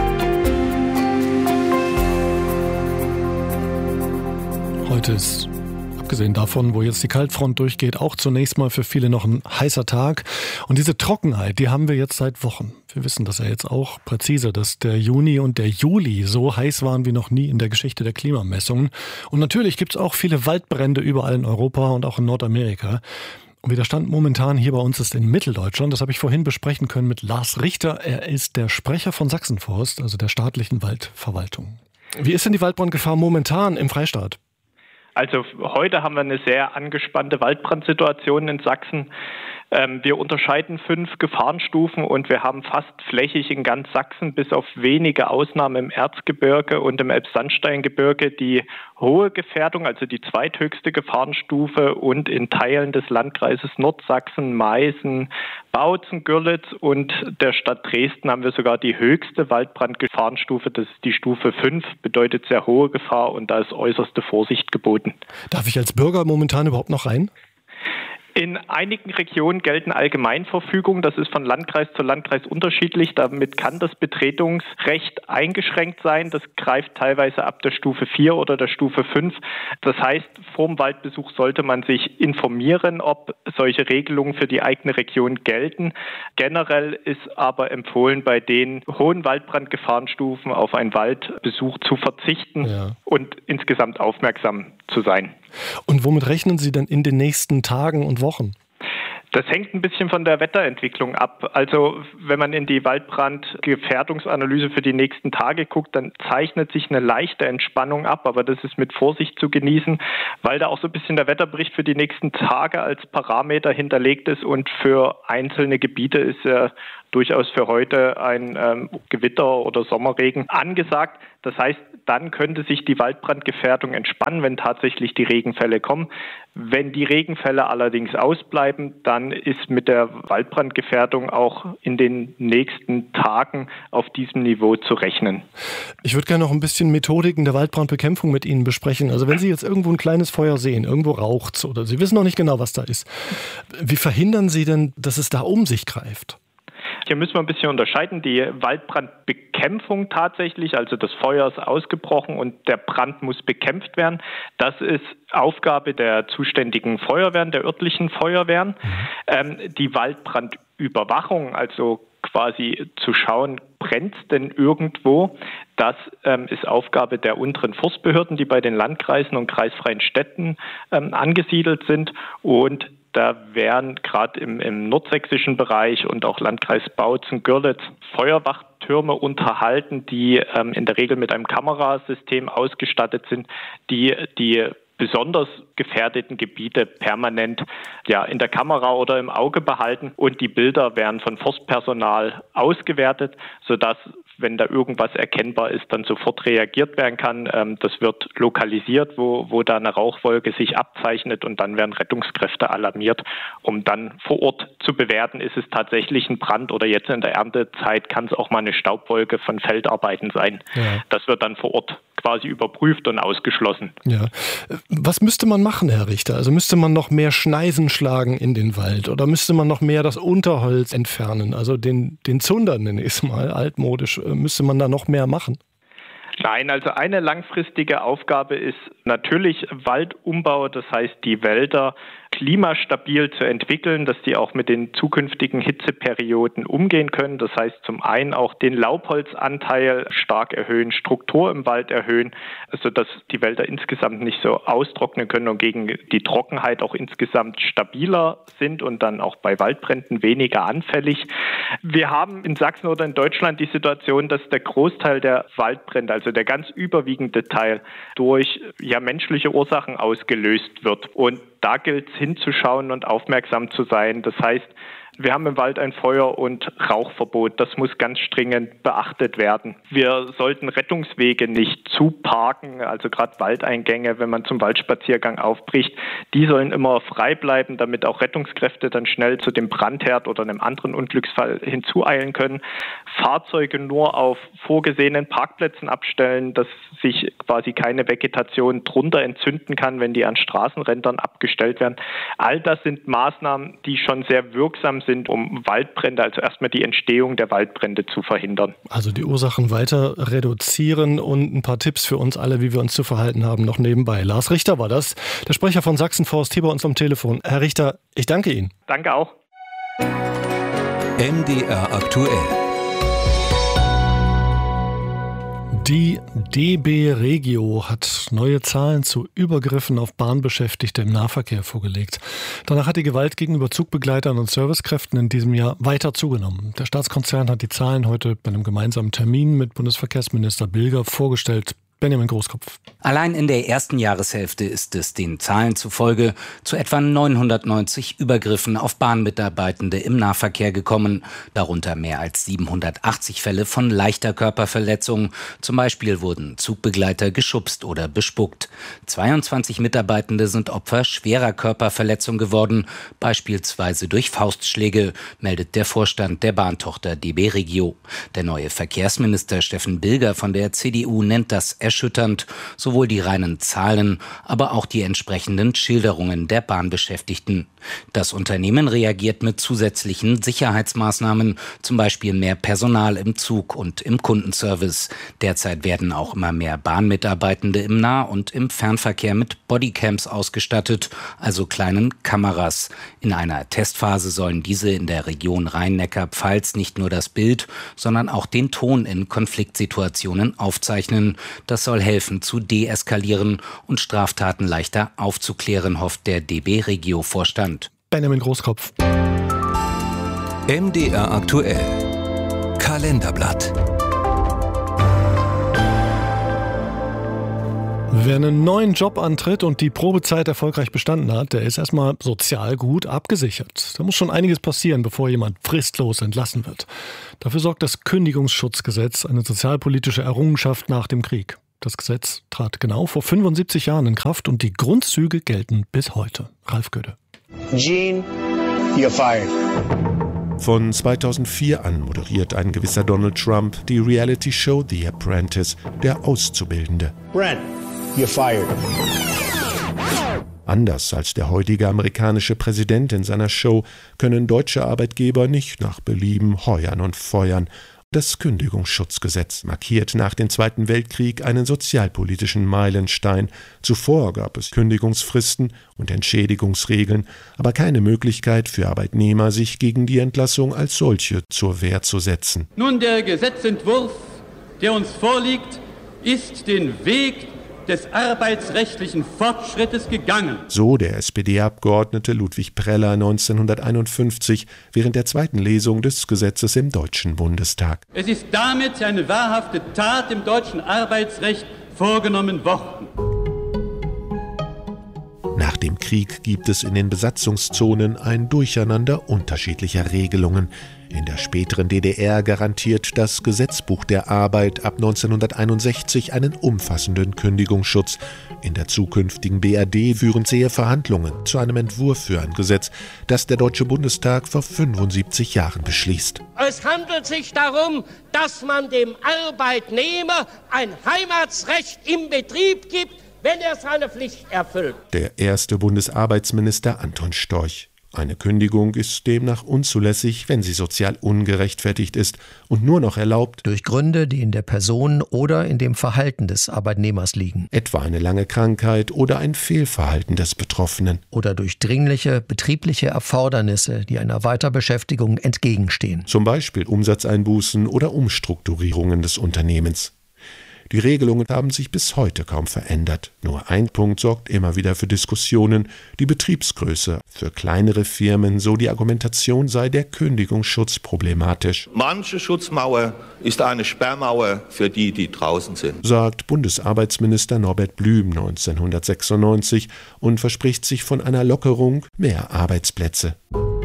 Heute ist, abgesehen davon, wo jetzt die Kaltfront durchgeht, auch zunächst mal für viele noch ein heißer Tag. Und diese Trockenheit, die haben wir jetzt seit Wochen. Wir wissen das ja jetzt auch präzise, dass der Juni und der Juli so heiß waren wie noch nie in der Geschichte der Klimamessungen. Und natürlich gibt es auch viele Waldbrände überall in Europa und auch in Nordamerika. Und wie der Stand momentan hier bei uns ist in Mitteldeutschland, das habe ich vorhin besprechen können mit Lars Richter. Er ist der Sprecher von Sachsenforst, also der staatlichen Waldverwaltung. Wie ist denn die Waldbrandgefahr momentan im Freistaat? Also heute haben wir eine sehr angespannte Waldbrandsituation in Sachsen. Wir unterscheiden fünf Gefahrenstufen und wir haben fast flächig in ganz Sachsen, bis auf wenige Ausnahmen im Erzgebirge und im Elbsandsteingebirge, die hohe Gefährdung, also die zweithöchste Gefahrenstufe, und in Teilen des Landkreises Nordsachsen, Meißen, Bautzen, Görlitz und der Stadt Dresden haben wir sogar die höchste Waldbrandgefahrenstufe. Das ist die Stufe fünf, bedeutet sehr hohe Gefahr und da ist äußerste Vorsicht geboten. Darf ich als Bürger momentan überhaupt noch rein? In einigen Regionen gelten Allgemeinverfügungen. Das ist von Landkreis zu Landkreis unterschiedlich. Damit kann das Betretungsrecht eingeschränkt sein. Das greift teilweise ab der Stufe vier oder der Stufe fünf. Das heißt, vor dem Waldbesuch sollte man sich informieren, ob solche Regelungen für die eigene Region gelten. Generell ist aber empfohlen, bei den hohen Waldbrandgefahrenstufen auf einen Waldbesuch zu verzichten, ja, und insgesamt aufmerksam zu sein. Und womit rechnen Sie denn in den nächsten Tagen und Wochen? Das hängt ein bisschen von der Wetterentwicklung ab. Also wenn man in die Waldbrandgefährdungsanalyse für die nächsten Tage guckt, dann zeichnet sich eine leichte Entspannung ab, aber das ist mit Vorsicht zu genießen, weil da auch so ein bisschen der Wetterbericht für die nächsten Tage als Parameter hinterlegt ist und für einzelne Gebiete ist ja durchaus für heute ein ähm, Gewitter oder Sommerregen angesagt. Das heißt, dann könnte sich die Waldbrandgefährdung entspannen, wenn tatsächlich die Regenfälle kommen. Wenn die Regenfälle allerdings ausbleiben, dann ist mit der Waldbrandgefährdung auch in den nächsten Tagen auf diesem Niveau zu rechnen. Ich würde gerne noch ein bisschen Methodiken der Waldbrandbekämpfung mit Ihnen besprechen. Also wenn Sie jetzt irgendwo ein kleines Feuer sehen, irgendwo raucht's oder Sie wissen noch nicht genau, was da ist, wie verhindern Sie denn, dass es da um sich greift? Hier müssen wir ein bisschen unterscheiden. Die Waldbrandbekämpfung tatsächlich, also das Feuer ist ausgebrochen und der Brand muss bekämpft werden. Das ist Aufgabe der zuständigen Feuerwehren, der örtlichen Feuerwehren. Ähm, die Waldbrandüberwachung, also quasi zu schauen, brennt es denn irgendwo? Das ähm, ist Aufgabe der unteren Forstbehörden, die bei den Landkreisen und kreisfreien Städten ähm, angesiedelt sind. Und da werden gerade im, im nordsächsischen Bereich und auch Landkreis Bautzen-Görlitz Feuerwachtürme unterhalten, die ähm, in der Regel mit einem Kamerasystem ausgestattet sind, die die besonders gefährdeten Gebiete permanent ja, in der Kamera oder im Auge behalten. Und die Bilder werden von Forstpersonal ausgewertet, sodass, wenn da irgendwas erkennbar ist, dann sofort reagiert werden kann. Ähm, das wird lokalisiert, wo, wo da eine Rauchwolke sich abzeichnet und dann werden Rettungskräfte alarmiert, um dann vor Ort zu bewerten, ist es tatsächlich ein Brand oder jetzt in der Erntezeit kann es auch mal eine Staubwolke von Feldarbeiten sein. Ja. Das wird dann vor Ort quasi überprüft und ausgeschlossen. Ja. Was müsste man machen, Herr Richter? Also müsste man noch mehr Schneisen schlagen in den Wald oder müsste man noch mehr das Unterholz entfernen? Also den, den Zunder, nenne ich es mal, altmodisch, müsste man da noch mehr machen? Nein, also eine langfristige Aufgabe ist natürlich Waldumbau, das heißt die Wälder klimastabil zu entwickeln, dass die auch mit den zukünftigen Hitzeperioden umgehen können. Das heißt zum einen auch den Laubholzanteil stark erhöhen, Struktur im Wald erhöhen, sodass die Wälder insgesamt nicht so austrocknen können und gegen die Trockenheit auch insgesamt stabiler sind und dann auch bei Waldbränden weniger anfällig. Wir haben in Sachsen oder in Deutschland die Situation, dass der Großteil der Waldbrände, also der ganz überwiegende Teil, durch ja, menschliche Ursachen ausgelöst wird. Und da gilt es hinzuschauen und aufmerksam zu sein. Das heißt, wir haben im Wald ein Feuer- und Rauchverbot. Das muss ganz stringent beachtet werden. Wir sollten Rettungswege nicht zuparken, also gerade Waldeingänge, wenn man zum Waldspaziergang aufbricht. Die sollen immer frei bleiben, damit auch Rettungskräfte dann schnell zu dem Brandherd oder einem anderen Unglücksfall hinzueilen können. Fahrzeuge nur auf vorgesehenen Parkplätzen abstellen, dass sich quasi keine Vegetation drunter entzünden kann, wenn die an Straßenrändern abgestellt werden. All das sind Maßnahmen, die schon sehr wirksam sind, um Waldbrände, also erstmal die Entstehung der Waldbrände zu verhindern. Also die Ursachen weiter reduzieren und ein paar Tipps für uns alle, wie wir uns zu verhalten haben, noch nebenbei. Lars Richter war das, der Sprecher von Sachsen-Forst, hier bei uns am Telefon. Herr Richter, ich danke Ihnen. Danke auch. M D R aktuell. Die D B Regio hat neue Zahlen zu Übergriffen auf Bahnbeschäftigte im Nahverkehr vorgelegt. Danach hat die Gewalt gegenüber Zugbegleitern und Servicekräften in diesem Jahr weiter zugenommen. Der Staatskonzern hat die Zahlen heute bei einem gemeinsamen Termin mit Bundesverkehrsminister Bilger vorgestellt. Benjamin Großkopf. Allein in der ersten Jahreshälfte ist es den Zahlen zufolge zu etwa neunhundertneunzig Übergriffen auf Bahnmitarbeitende im Nahverkehr gekommen, darunter mehr als siebenhundertachtzig Fälle von leichter Körperverletzung. Zum Beispiel wurden Zugbegleiter geschubst oder bespuckt. zweiundzwanzig Mitarbeitende sind Opfer schwerer Körperverletzung geworden, beispielsweise durch Faustschläge, meldet der Vorstand der Bahntochter D B Regio. Der neue Verkehrsminister Steffen Bilger von der C D U nennt das erschütternd, sowohl die reinen Zahlen, aber auch die entsprechenden Schilderungen der Bahnbeschäftigten. Das Unternehmen reagiert mit zusätzlichen Sicherheitsmaßnahmen, zum Beispiel mehr Personal im Zug und im Kundenservice. Derzeit werden auch immer mehr Bahnmitarbeitende im Nah- und im Fernverkehr mit Bodycams ausgestattet, also kleinen Kameras. In einer Testphase sollen diese in der Region Rhein-Neckar-Pfalz nicht nur das Bild, sondern auch den Ton in Konfliktsituationen aufzeichnen. Das soll helfen zu deeskalieren und Straftaten leichter aufzuklären, hofft der D B Regio-Vorstand. Benjamin Großkopf. M D R aktuell. Kalenderblatt. Wer einen neuen Job antritt und die Probezeit erfolgreich bestanden hat, der ist erstmal sozial gut abgesichert. Da muss schon einiges passieren, bevor jemand fristlos entlassen wird. Dafür sorgt das Kündigungsschutzgesetz, eine sozialpolitische Errungenschaft nach dem Krieg. Das Gesetz trat genau vor fünfundsiebzig Jahren in Kraft und die Grundzüge gelten bis heute. Ralf Gödde. Gene, you're fired. Von zweitausendvier an moderiert ein gewisser Donald Trump die Reality-Show The Apprentice, der Auszubildende. Brent, you're fired. Anders als der heutige amerikanische Präsident in seiner Show können deutsche Arbeitgeber nicht nach Belieben heuern und feuern. Das Kündigungsschutzgesetz markiert nach dem Zweiten Weltkrieg einen sozialpolitischen Meilenstein. Zuvor gab es Kündigungsfristen und Entschädigungsregeln, aber keine Möglichkeit für Arbeitnehmer, sich gegen die Entlassung als solche zur Wehr zu setzen. Nun, der Gesetzentwurf, der uns vorliegt, ist den Weg des arbeitsrechtlichen Fortschrittes gegangen. So der S P D-Abgeordnete Ludwig Preller neunzehnhunderteinundfünfzig während der zweiten Lesung des Gesetzes im Deutschen Bundestag. Es ist damit eine wahrhafte Tat im deutschen Arbeitsrecht vorgenommen worden. Nach dem Krieg gibt es in den Besatzungszonen ein Durcheinander unterschiedlicher Regelungen. In der späteren D D R garantiert das Gesetzbuch der Arbeit ab neunzehnhunderteinundsechzig einen umfassenden Kündigungsschutz. In der zukünftigen B R D führen zähe Verhandlungen zu einem Entwurf für ein Gesetz, das der Deutsche Bundestag vor fünfundsiebzig Jahren beschließt. Es handelt sich darum, dass man dem Arbeitnehmer ein Heimatsrecht im Betrieb gibt, wenn er seine Pflicht erfüllt. Der erste Bundesarbeitsminister Anton Storch. Eine Kündigung ist demnach unzulässig, wenn sie sozial ungerechtfertigt ist und nur noch erlaubt durch Gründe, die in der Person oder in dem Verhalten des Arbeitnehmers liegen. Etwa eine lange Krankheit oder ein Fehlverhalten des Betroffenen. Oder durch dringliche betriebliche Erfordernisse, die einer Weiterbeschäftigung entgegenstehen. Zum Beispiel Umsatzeinbußen oder Umstrukturierungen des Unternehmens. Die Regelungen haben sich bis heute kaum verändert. Nur ein Punkt sorgt immer wieder für Diskussionen: die Betriebsgröße. Für kleinere Firmen, so die Argumentation, sei der Kündigungsschutz problematisch. Manche Schutzmauer ist eine Sperrmauer für die, die draußen sind, sagt Bundesarbeitsminister Norbert Blüm neunzehnhundertsechsundneunzig und verspricht sich von einer Lockerung mehr Arbeitsplätze.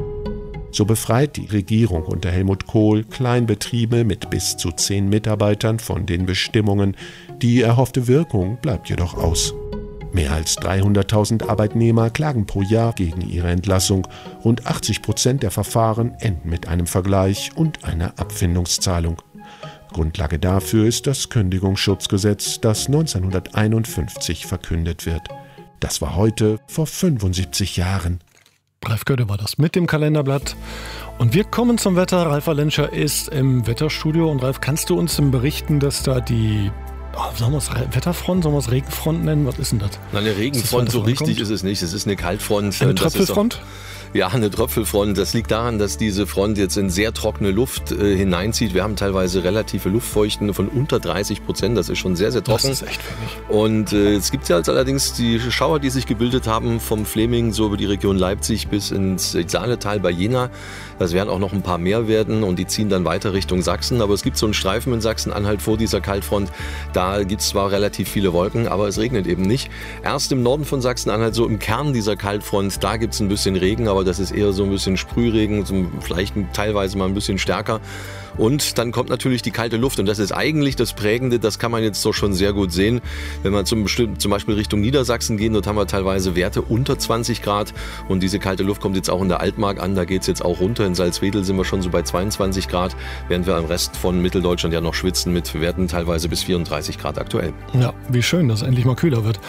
So befreit die Regierung unter Helmut Kohl Kleinbetriebe mit bis zu zehn Mitarbeitern von den Bestimmungen. Die erhoffte Wirkung bleibt jedoch aus. Mehr als dreihunderttausend Arbeitnehmer klagen pro Jahr gegen ihre Entlassung. Rund achtzig Prozent der Verfahren enden mit einem Vergleich und einer Abfindungszahlung. Grundlage dafür ist das Kündigungsschutzgesetz, das neunzehnhunderteinundfünfzig verkündet wird. Das war heute vor fünfundsiebzig Jahren. Ralf Gödde war das mit dem Kalenderblatt. Und wir kommen zum Wetter. Ralf Walenscher ist im Wetterstudio. Und Ralf, kannst du uns berichten, dass da die, oh, sollen wir es Wetterfront, sollen wir es Regenfront nennen? Was ist denn das? Na, eine Regenfront, so richtig ist es nicht. Es ist eine Kaltfront. Eine Tröpfelfront? Ja, eine Tröpfelfront. Das liegt daran, dass diese Front jetzt in sehr trockene Luft äh, hineinzieht. Wir haben teilweise relative Luftfeuchten von unter dreißig Prozent. Das ist schon sehr, sehr trocken. Das ist echt wenig. Und äh, es gibt ja jetzt allerdings die Schauer, die sich gebildet haben vom Fläming so über die Region Leipzig bis ins Saaletal bei Jena. Das werden auch noch ein paar mehr werden und die ziehen dann weiter Richtung Sachsen. Aber es gibt so einen Streifen in Sachsen-Anhalt vor dieser Kaltfront. Da gibt es zwar relativ viele Wolken, aber es regnet eben nicht. Erst im Norden von Sachsen-Anhalt, so im Kern dieser Kaltfront, da gibt es ein bisschen Regen, aber das ist eher so ein bisschen Sprühregen, vielleicht teilweise mal ein bisschen stärker. Und dann kommt natürlich die kalte Luft und das ist eigentlich das Prägende, das kann man jetzt doch schon sehr gut sehen. Wenn wir zum, zum Beispiel Richtung Niedersachsen gehen, dort haben wir teilweise Werte unter zwanzig Grad und diese kalte Luft kommt jetzt auch in der Altmark an, da geht es jetzt auch runter. In Salzwedel sind wir schon so bei zweiundzwanzig Grad, während wir am Rest von Mitteldeutschland ja noch schwitzen mit Werten teilweise bis vierunddreißig Grad aktuell. Ja, wie schön, dass es endlich mal kühler wird.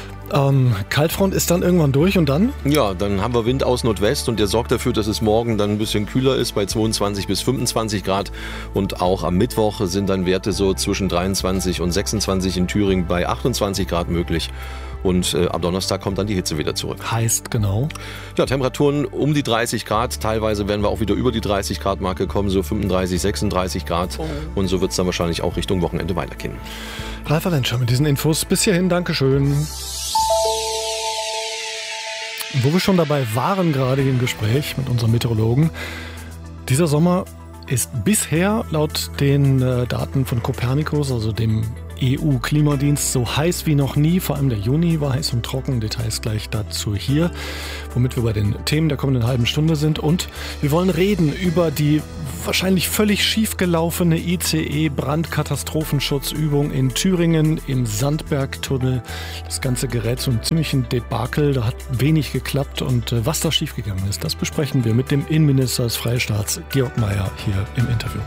Ähm, Kaltfront ist dann irgendwann durch und dann? Ja, dann haben wir Wind aus Nordwest und der sorgt dafür, dass es morgen dann ein bisschen kühler ist bei zweiundzwanzig bis fünfundzwanzig Grad und auch am Mittwoch sind dann Werte so zwischen dreiundzwanzig und sechsundzwanzig in Thüringen bei achtundzwanzig Grad möglich. Und äh, am Donnerstag kommt dann die Hitze wieder zurück. Heißt genau? Ja, Temperaturen um die dreißig Grad. Teilweise werden wir auch wieder über die dreißig Grad Marke kommen, so fünfunddreißig, sechsunddreißig Grad. Oh. Und so wird es dann wahrscheinlich auch Richtung Wochenende weitergehen. Ralf Walenscher mit diesen Infos. Bis hierhin, Dankeschön. Wo wir schon dabei waren, gerade im Gespräch mit unserem Meteorologen, dieser Sommer ist bisher laut den äh, Daten von Copernicus, also dem E U-Klimadienst, so heiß wie noch nie. Vor allem der Juni war heiß und trocken. Details gleich dazu hier, womit wir bei den Themen der kommenden halben Stunde sind. Und wir wollen reden über die wahrscheinlich völlig schiefgelaufene I C E-Brandkatastrophenschutzübung in Thüringen im Sandbergtunnel. Das Ganze gerät zu einem ziemlichen Debakel. Da hat wenig geklappt. Und äh, was da schiefgegangen ist, das besprechen wir mit dem Innenminister des Freistaats, Georg Mayer, hier im Interview.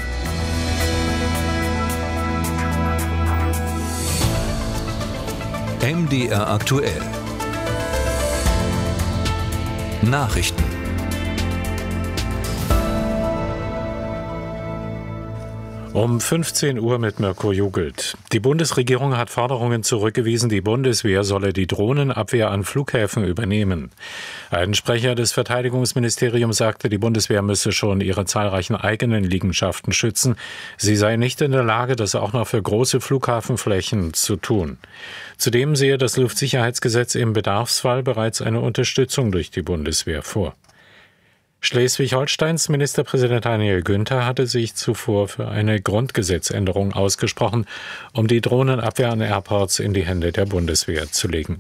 M D R aktuell. Nachrichten. Um fünfzehn Uhr mit Mirko Jugelt. Die Bundesregierung hat Forderungen zurückgewiesen, die Bundeswehr solle die Drohnenabwehr an Flughäfen übernehmen. Ein Sprecher des Verteidigungsministeriums sagte, die Bundeswehr müsse schon ihre zahlreichen eigenen Liegenschaften schützen. Sie sei nicht in der Lage, das auch noch für große Flughafenflächen zu tun. Zudem sehe das Luftsicherheitsgesetz im Bedarfsfall bereits eine Unterstützung durch die Bundeswehr vor. Schleswig-Holsteins Ministerpräsident Daniel Günther hatte sich zuvor für eine Grundgesetzänderung ausgesprochen, um die Drohnenabwehr an Airports in die Hände der Bundeswehr zu legen.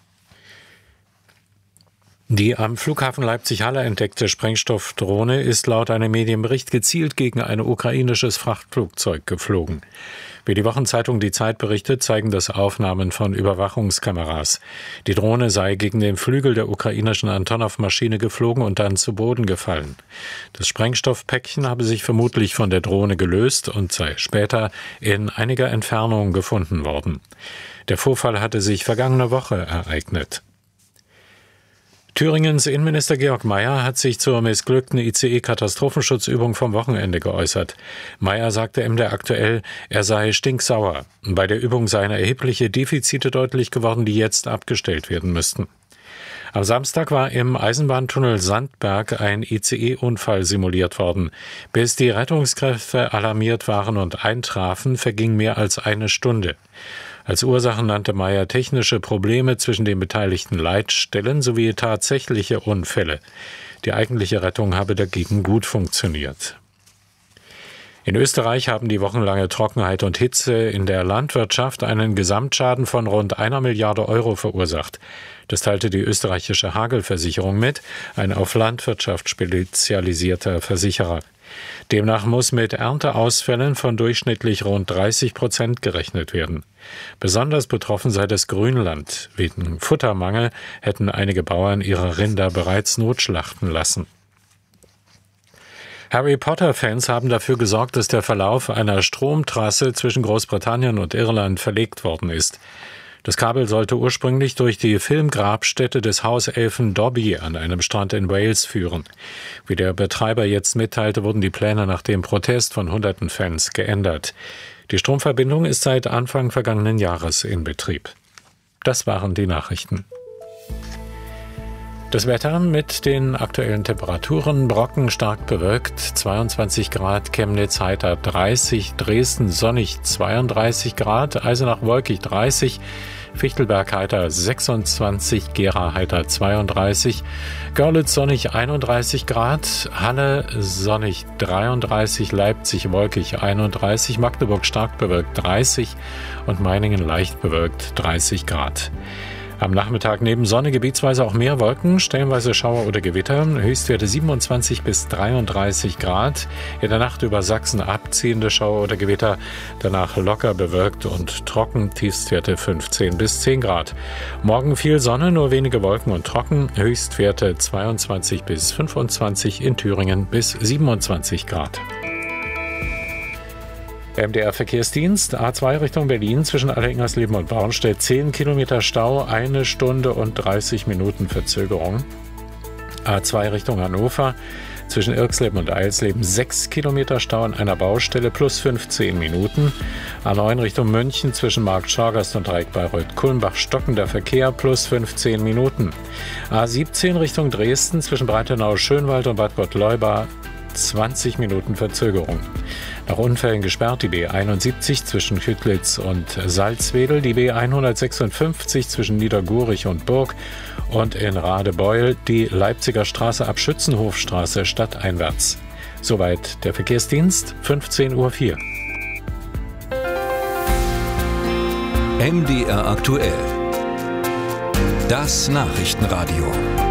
Die am Flughafen Leipzig-Halle entdeckte Sprengstoffdrohne ist laut einem Medienbericht gezielt gegen ein ukrainisches Frachtflugzeug geflogen. Wie die Wochenzeitung Die Zeit berichtet, zeigen das Aufnahmen von Überwachungskameras. Die Drohne sei gegen den Flügel der ukrainischen Antonov-Maschine geflogen und dann zu Boden gefallen. Das Sprengstoffpäckchen habe sich vermutlich von der Drohne gelöst und sei später in einiger Entfernung gefunden worden. Der Vorfall hatte sich vergangene Woche ereignet. Thüringens Innenminister Georg Mayer hat sich zur missglückten I C E-Katastrophenschutzübung vom Wochenende geäußert. Mayer sagte M D R aktuell, er sei stinksauer. Bei der Übung seien erhebliche Defizite deutlich geworden, die jetzt abgestellt werden müssten. Am Samstag war im Eisenbahntunnel Sandberg ein I C E-Unfall simuliert worden. Bis die Rettungskräfte alarmiert waren und eintrafen, verging mehr als eine Stunde. Als Ursachen nannte Mayer technische Probleme zwischen den beteiligten Leitstellen sowie tatsächliche Unfälle. Die eigentliche Rettung habe dagegen gut funktioniert. In Österreich haben die wochenlange Trockenheit und Hitze in der Landwirtschaft einen Gesamtschaden von rund einer Milliarde Euro verursacht. Das teilte die österreichische Hagelversicherung mit, ein auf Landwirtschaft spezialisierter Versicherer. Demnach muss mit Ernteausfällen von durchschnittlich rund dreißig Prozent gerechnet werden. Besonders betroffen sei das Grünland. Wegen Futtermangel hätten einige Bauern ihre Rinder bereits notschlachten lassen. Harry Potter-Fans haben dafür gesorgt, dass der Verlauf einer Stromtrasse zwischen Großbritannien und Irland verlegt worden ist. Das Kabel sollte ursprünglich durch die Filmgrabstätte des Hauselfen Dobby an einem Strand in Wales führen. Wie der Betreiber jetzt mitteilte, wurden die Pläne nach dem Protest von hunderten Fans geändert. Die Stromverbindung ist seit Anfang vergangenen Jahres in Betrieb. Das waren die Nachrichten. Das Wetter mit den aktuellen Temperaturen: Brocken stark bewölkt, zweiundzwanzig Grad, Chemnitz heiter dreißig, Dresden sonnig zweiunddreißig Grad, Eisenach wolkig dreißig, Fichtelberg heiter sechsundzwanzig, Gera heiter zweiunddreißig, Görlitz sonnig einunddreißig Grad, Halle sonnig dreiunddreißig, Leipzig wolkig einunddreißig, Magdeburg stark bewölkt dreißig und Meiningen leicht bewölkt dreißig Grad. Am Nachmittag neben Sonne gebietsweise auch mehr Wolken, stellenweise Schauer oder Gewitter, Höchstwerte siebenundzwanzig bis dreiunddreißig Grad. In der Nacht über Sachsen abziehende Schauer oder Gewitter, danach locker bewölkt und trocken, Tiefstwerte fünfzehn bis zehn Grad. Morgen viel Sonne, nur wenige Wolken und trocken, Höchstwerte zweiundzwanzig bis fünfundzwanzig, in Thüringen bis siebenundzwanzig Grad. M D R-Verkehrsdienst, A zwei Richtung Berlin zwischen Alleningersleben und Bornstedt, zehn Kilometer Stau, eine Stunde und dreißig Minuten Verzögerung. A zwei Richtung Hannover zwischen Irxleben und Eilsleben, sechs Kilometer Stau an einer Baustelle plus fünfzehn Minuten. A neun Richtung München zwischen Markt Schorgast und Dreieck Bayreuth-Kulmbach, stockender Verkehr plus fünfzehn Minuten. A siebzehn Richtung Dresden zwischen Breitenau-Schönwald und Bad Gottleuba, zwanzig Minuten Verzögerung. Nach Unfällen gesperrt die B einundsiebzig zwischen Kütlitz und Salzwedel, die B hundertsechsundfünfzig zwischen Niedergurich und Burg und in Radebeul die Leipziger Straße ab Schützenhofstraße stadteinwärts. Soweit der Verkehrsdienst, fünfzehn Uhr vier. M D R aktuell. Das Nachrichtenradio.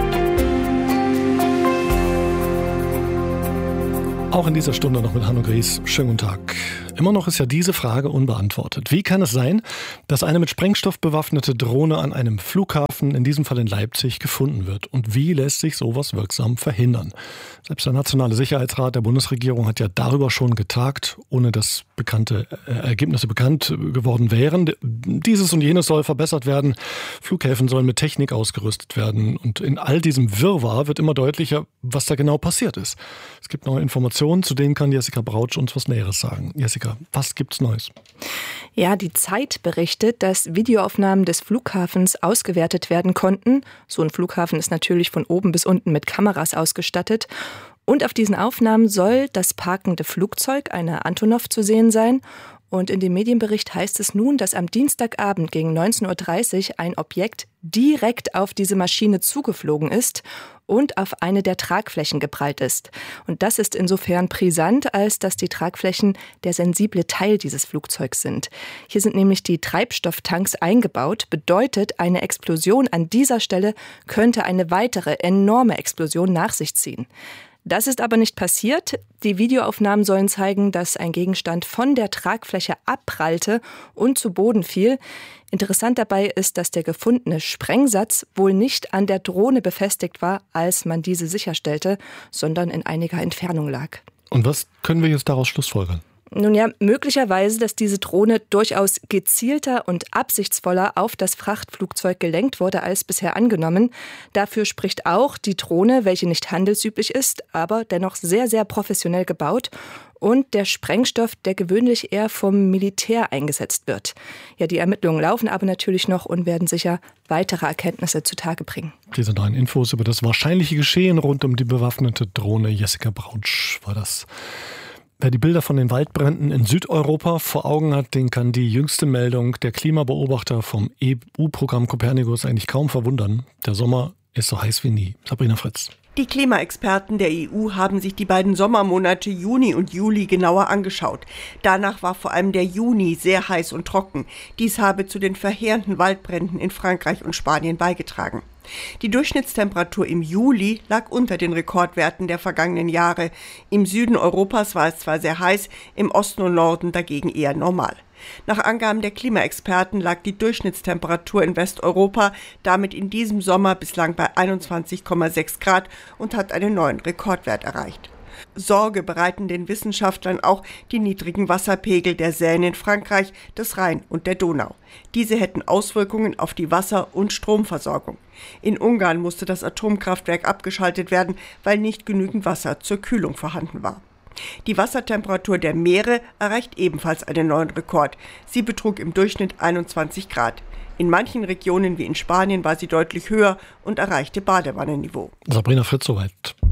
Auch in dieser Stunde noch mit Hanno Gries. Schönen guten Tag. Immer noch ist ja diese Frage unbeantwortet. Wie kann es sein, dass eine mit Sprengstoff bewaffnete Drohne an einem Flughafen, in diesem Fall in Leipzig, gefunden wird? Und wie lässt sich sowas wirksam verhindern? Selbst der Nationale Sicherheitsrat der Bundesregierung hat ja darüber schon getagt, ohne dass bekannte Ergebnisse bekannt geworden wären. Dieses und jenes soll verbessert werden. Flughäfen sollen mit Technik ausgerüstet werden. Und in all diesem Wirrwarr wird immer deutlicher, was da genau passiert ist. Es gibt neue Informationen, zu denen kann Jessica Brautsch uns was Näheres sagen. Jessica, was gibt's Neues? Ja, die Zeit berichtet, dass Videoaufnahmen des Flughafens ausgewertet werden konnten. So ein Flughafen ist natürlich von oben bis unten mit Kameras ausgestattet. Und auf diesen Aufnahmen soll das parkende Flugzeug, eine Antonov, zu sehen sein. Und in dem Medienbericht heißt es nun, dass am Dienstagabend gegen neunzehn Uhr dreißig ein Objekt direkt auf diese Maschine zugeflogen ist und auf eine der Tragflächen geprallt ist. Und das ist insofern brisant, als dass die Tragflächen der sensible Teil dieses Flugzeugs sind. Hier sind nämlich die Treibstofftanks eingebaut. Bedeutet, eine Explosion an dieser Stelle könnte eine weitere enorme Explosion nach sich ziehen. Das ist aber nicht passiert. Die Videoaufnahmen sollen zeigen, dass ein Gegenstand von der Tragfläche abprallte und zu Boden fiel. Interessant dabei ist, dass der gefundene Sprengsatz wohl nicht an der Drohne befestigt war, als man diese sicherstellte, sondern in einiger Entfernung lag. Und was können wir jetzt daraus schlussfolgern? Nun ja, möglicherweise, dass diese Drohne durchaus gezielter und absichtsvoller auf das Frachtflugzeug gelenkt wurde als bisher angenommen. Dafür spricht auch die Drohne, welche nicht handelsüblich ist, aber dennoch sehr, sehr professionell gebaut. Und der Sprengstoff, der gewöhnlich eher vom Militär eingesetzt wird. Ja, die Ermittlungen laufen aber natürlich noch und werden sicher weitere Erkenntnisse zutage bringen. Diese neuen Infos über das wahrscheinliche Geschehen rund um die bewaffnete Drohne Jessica Brautsch war das. Wer die Bilder von den Waldbränden in Südeuropa vor Augen hat, den kann die jüngste Meldung der Klimabeobachter vom E U-Programm Copernicus eigentlich kaum verwundern. Der Sommer ist so heiß wie nie. Sabrina Fritz. Die Klimaexperten der E U haben sich die beiden Sommermonate Juni und Juli genauer angeschaut. Danach war vor allem der Juni sehr heiß und trocken. Dies habe zu den verheerenden Waldbränden in Frankreich und Spanien beigetragen. Die Durchschnittstemperatur im Juli lag unter den Rekordwerten der vergangenen Jahre. Im Süden Europas war es zwar sehr heiß, im Osten und Norden dagegen eher normal. Nach Angaben der Klimaexperten lag die Durchschnittstemperatur in Westeuropa damit in diesem Sommer bislang bei einundzwanzig Komma sechs Grad und hat einen neuen Rekordwert erreicht. Sorge bereiten den Wissenschaftlern auch die niedrigen Wasserpegel der Seine in Frankreich, des Rhein und der Donau. Diese hätten Auswirkungen auf die Wasser- und Stromversorgung. In Ungarn musste das Atomkraftwerk abgeschaltet werden, weil nicht genügend Wasser zur Kühlung vorhanden war. Die Wassertemperatur der Meere erreicht ebenfalls einen neuen Rekord. Sie betrug im Durchschnitt einundzwanzig Grad. In manchen Regionen wie in Spanien war sie deutlich höher und erreichte Badewannenniveau. Sabrina Fritz soweit.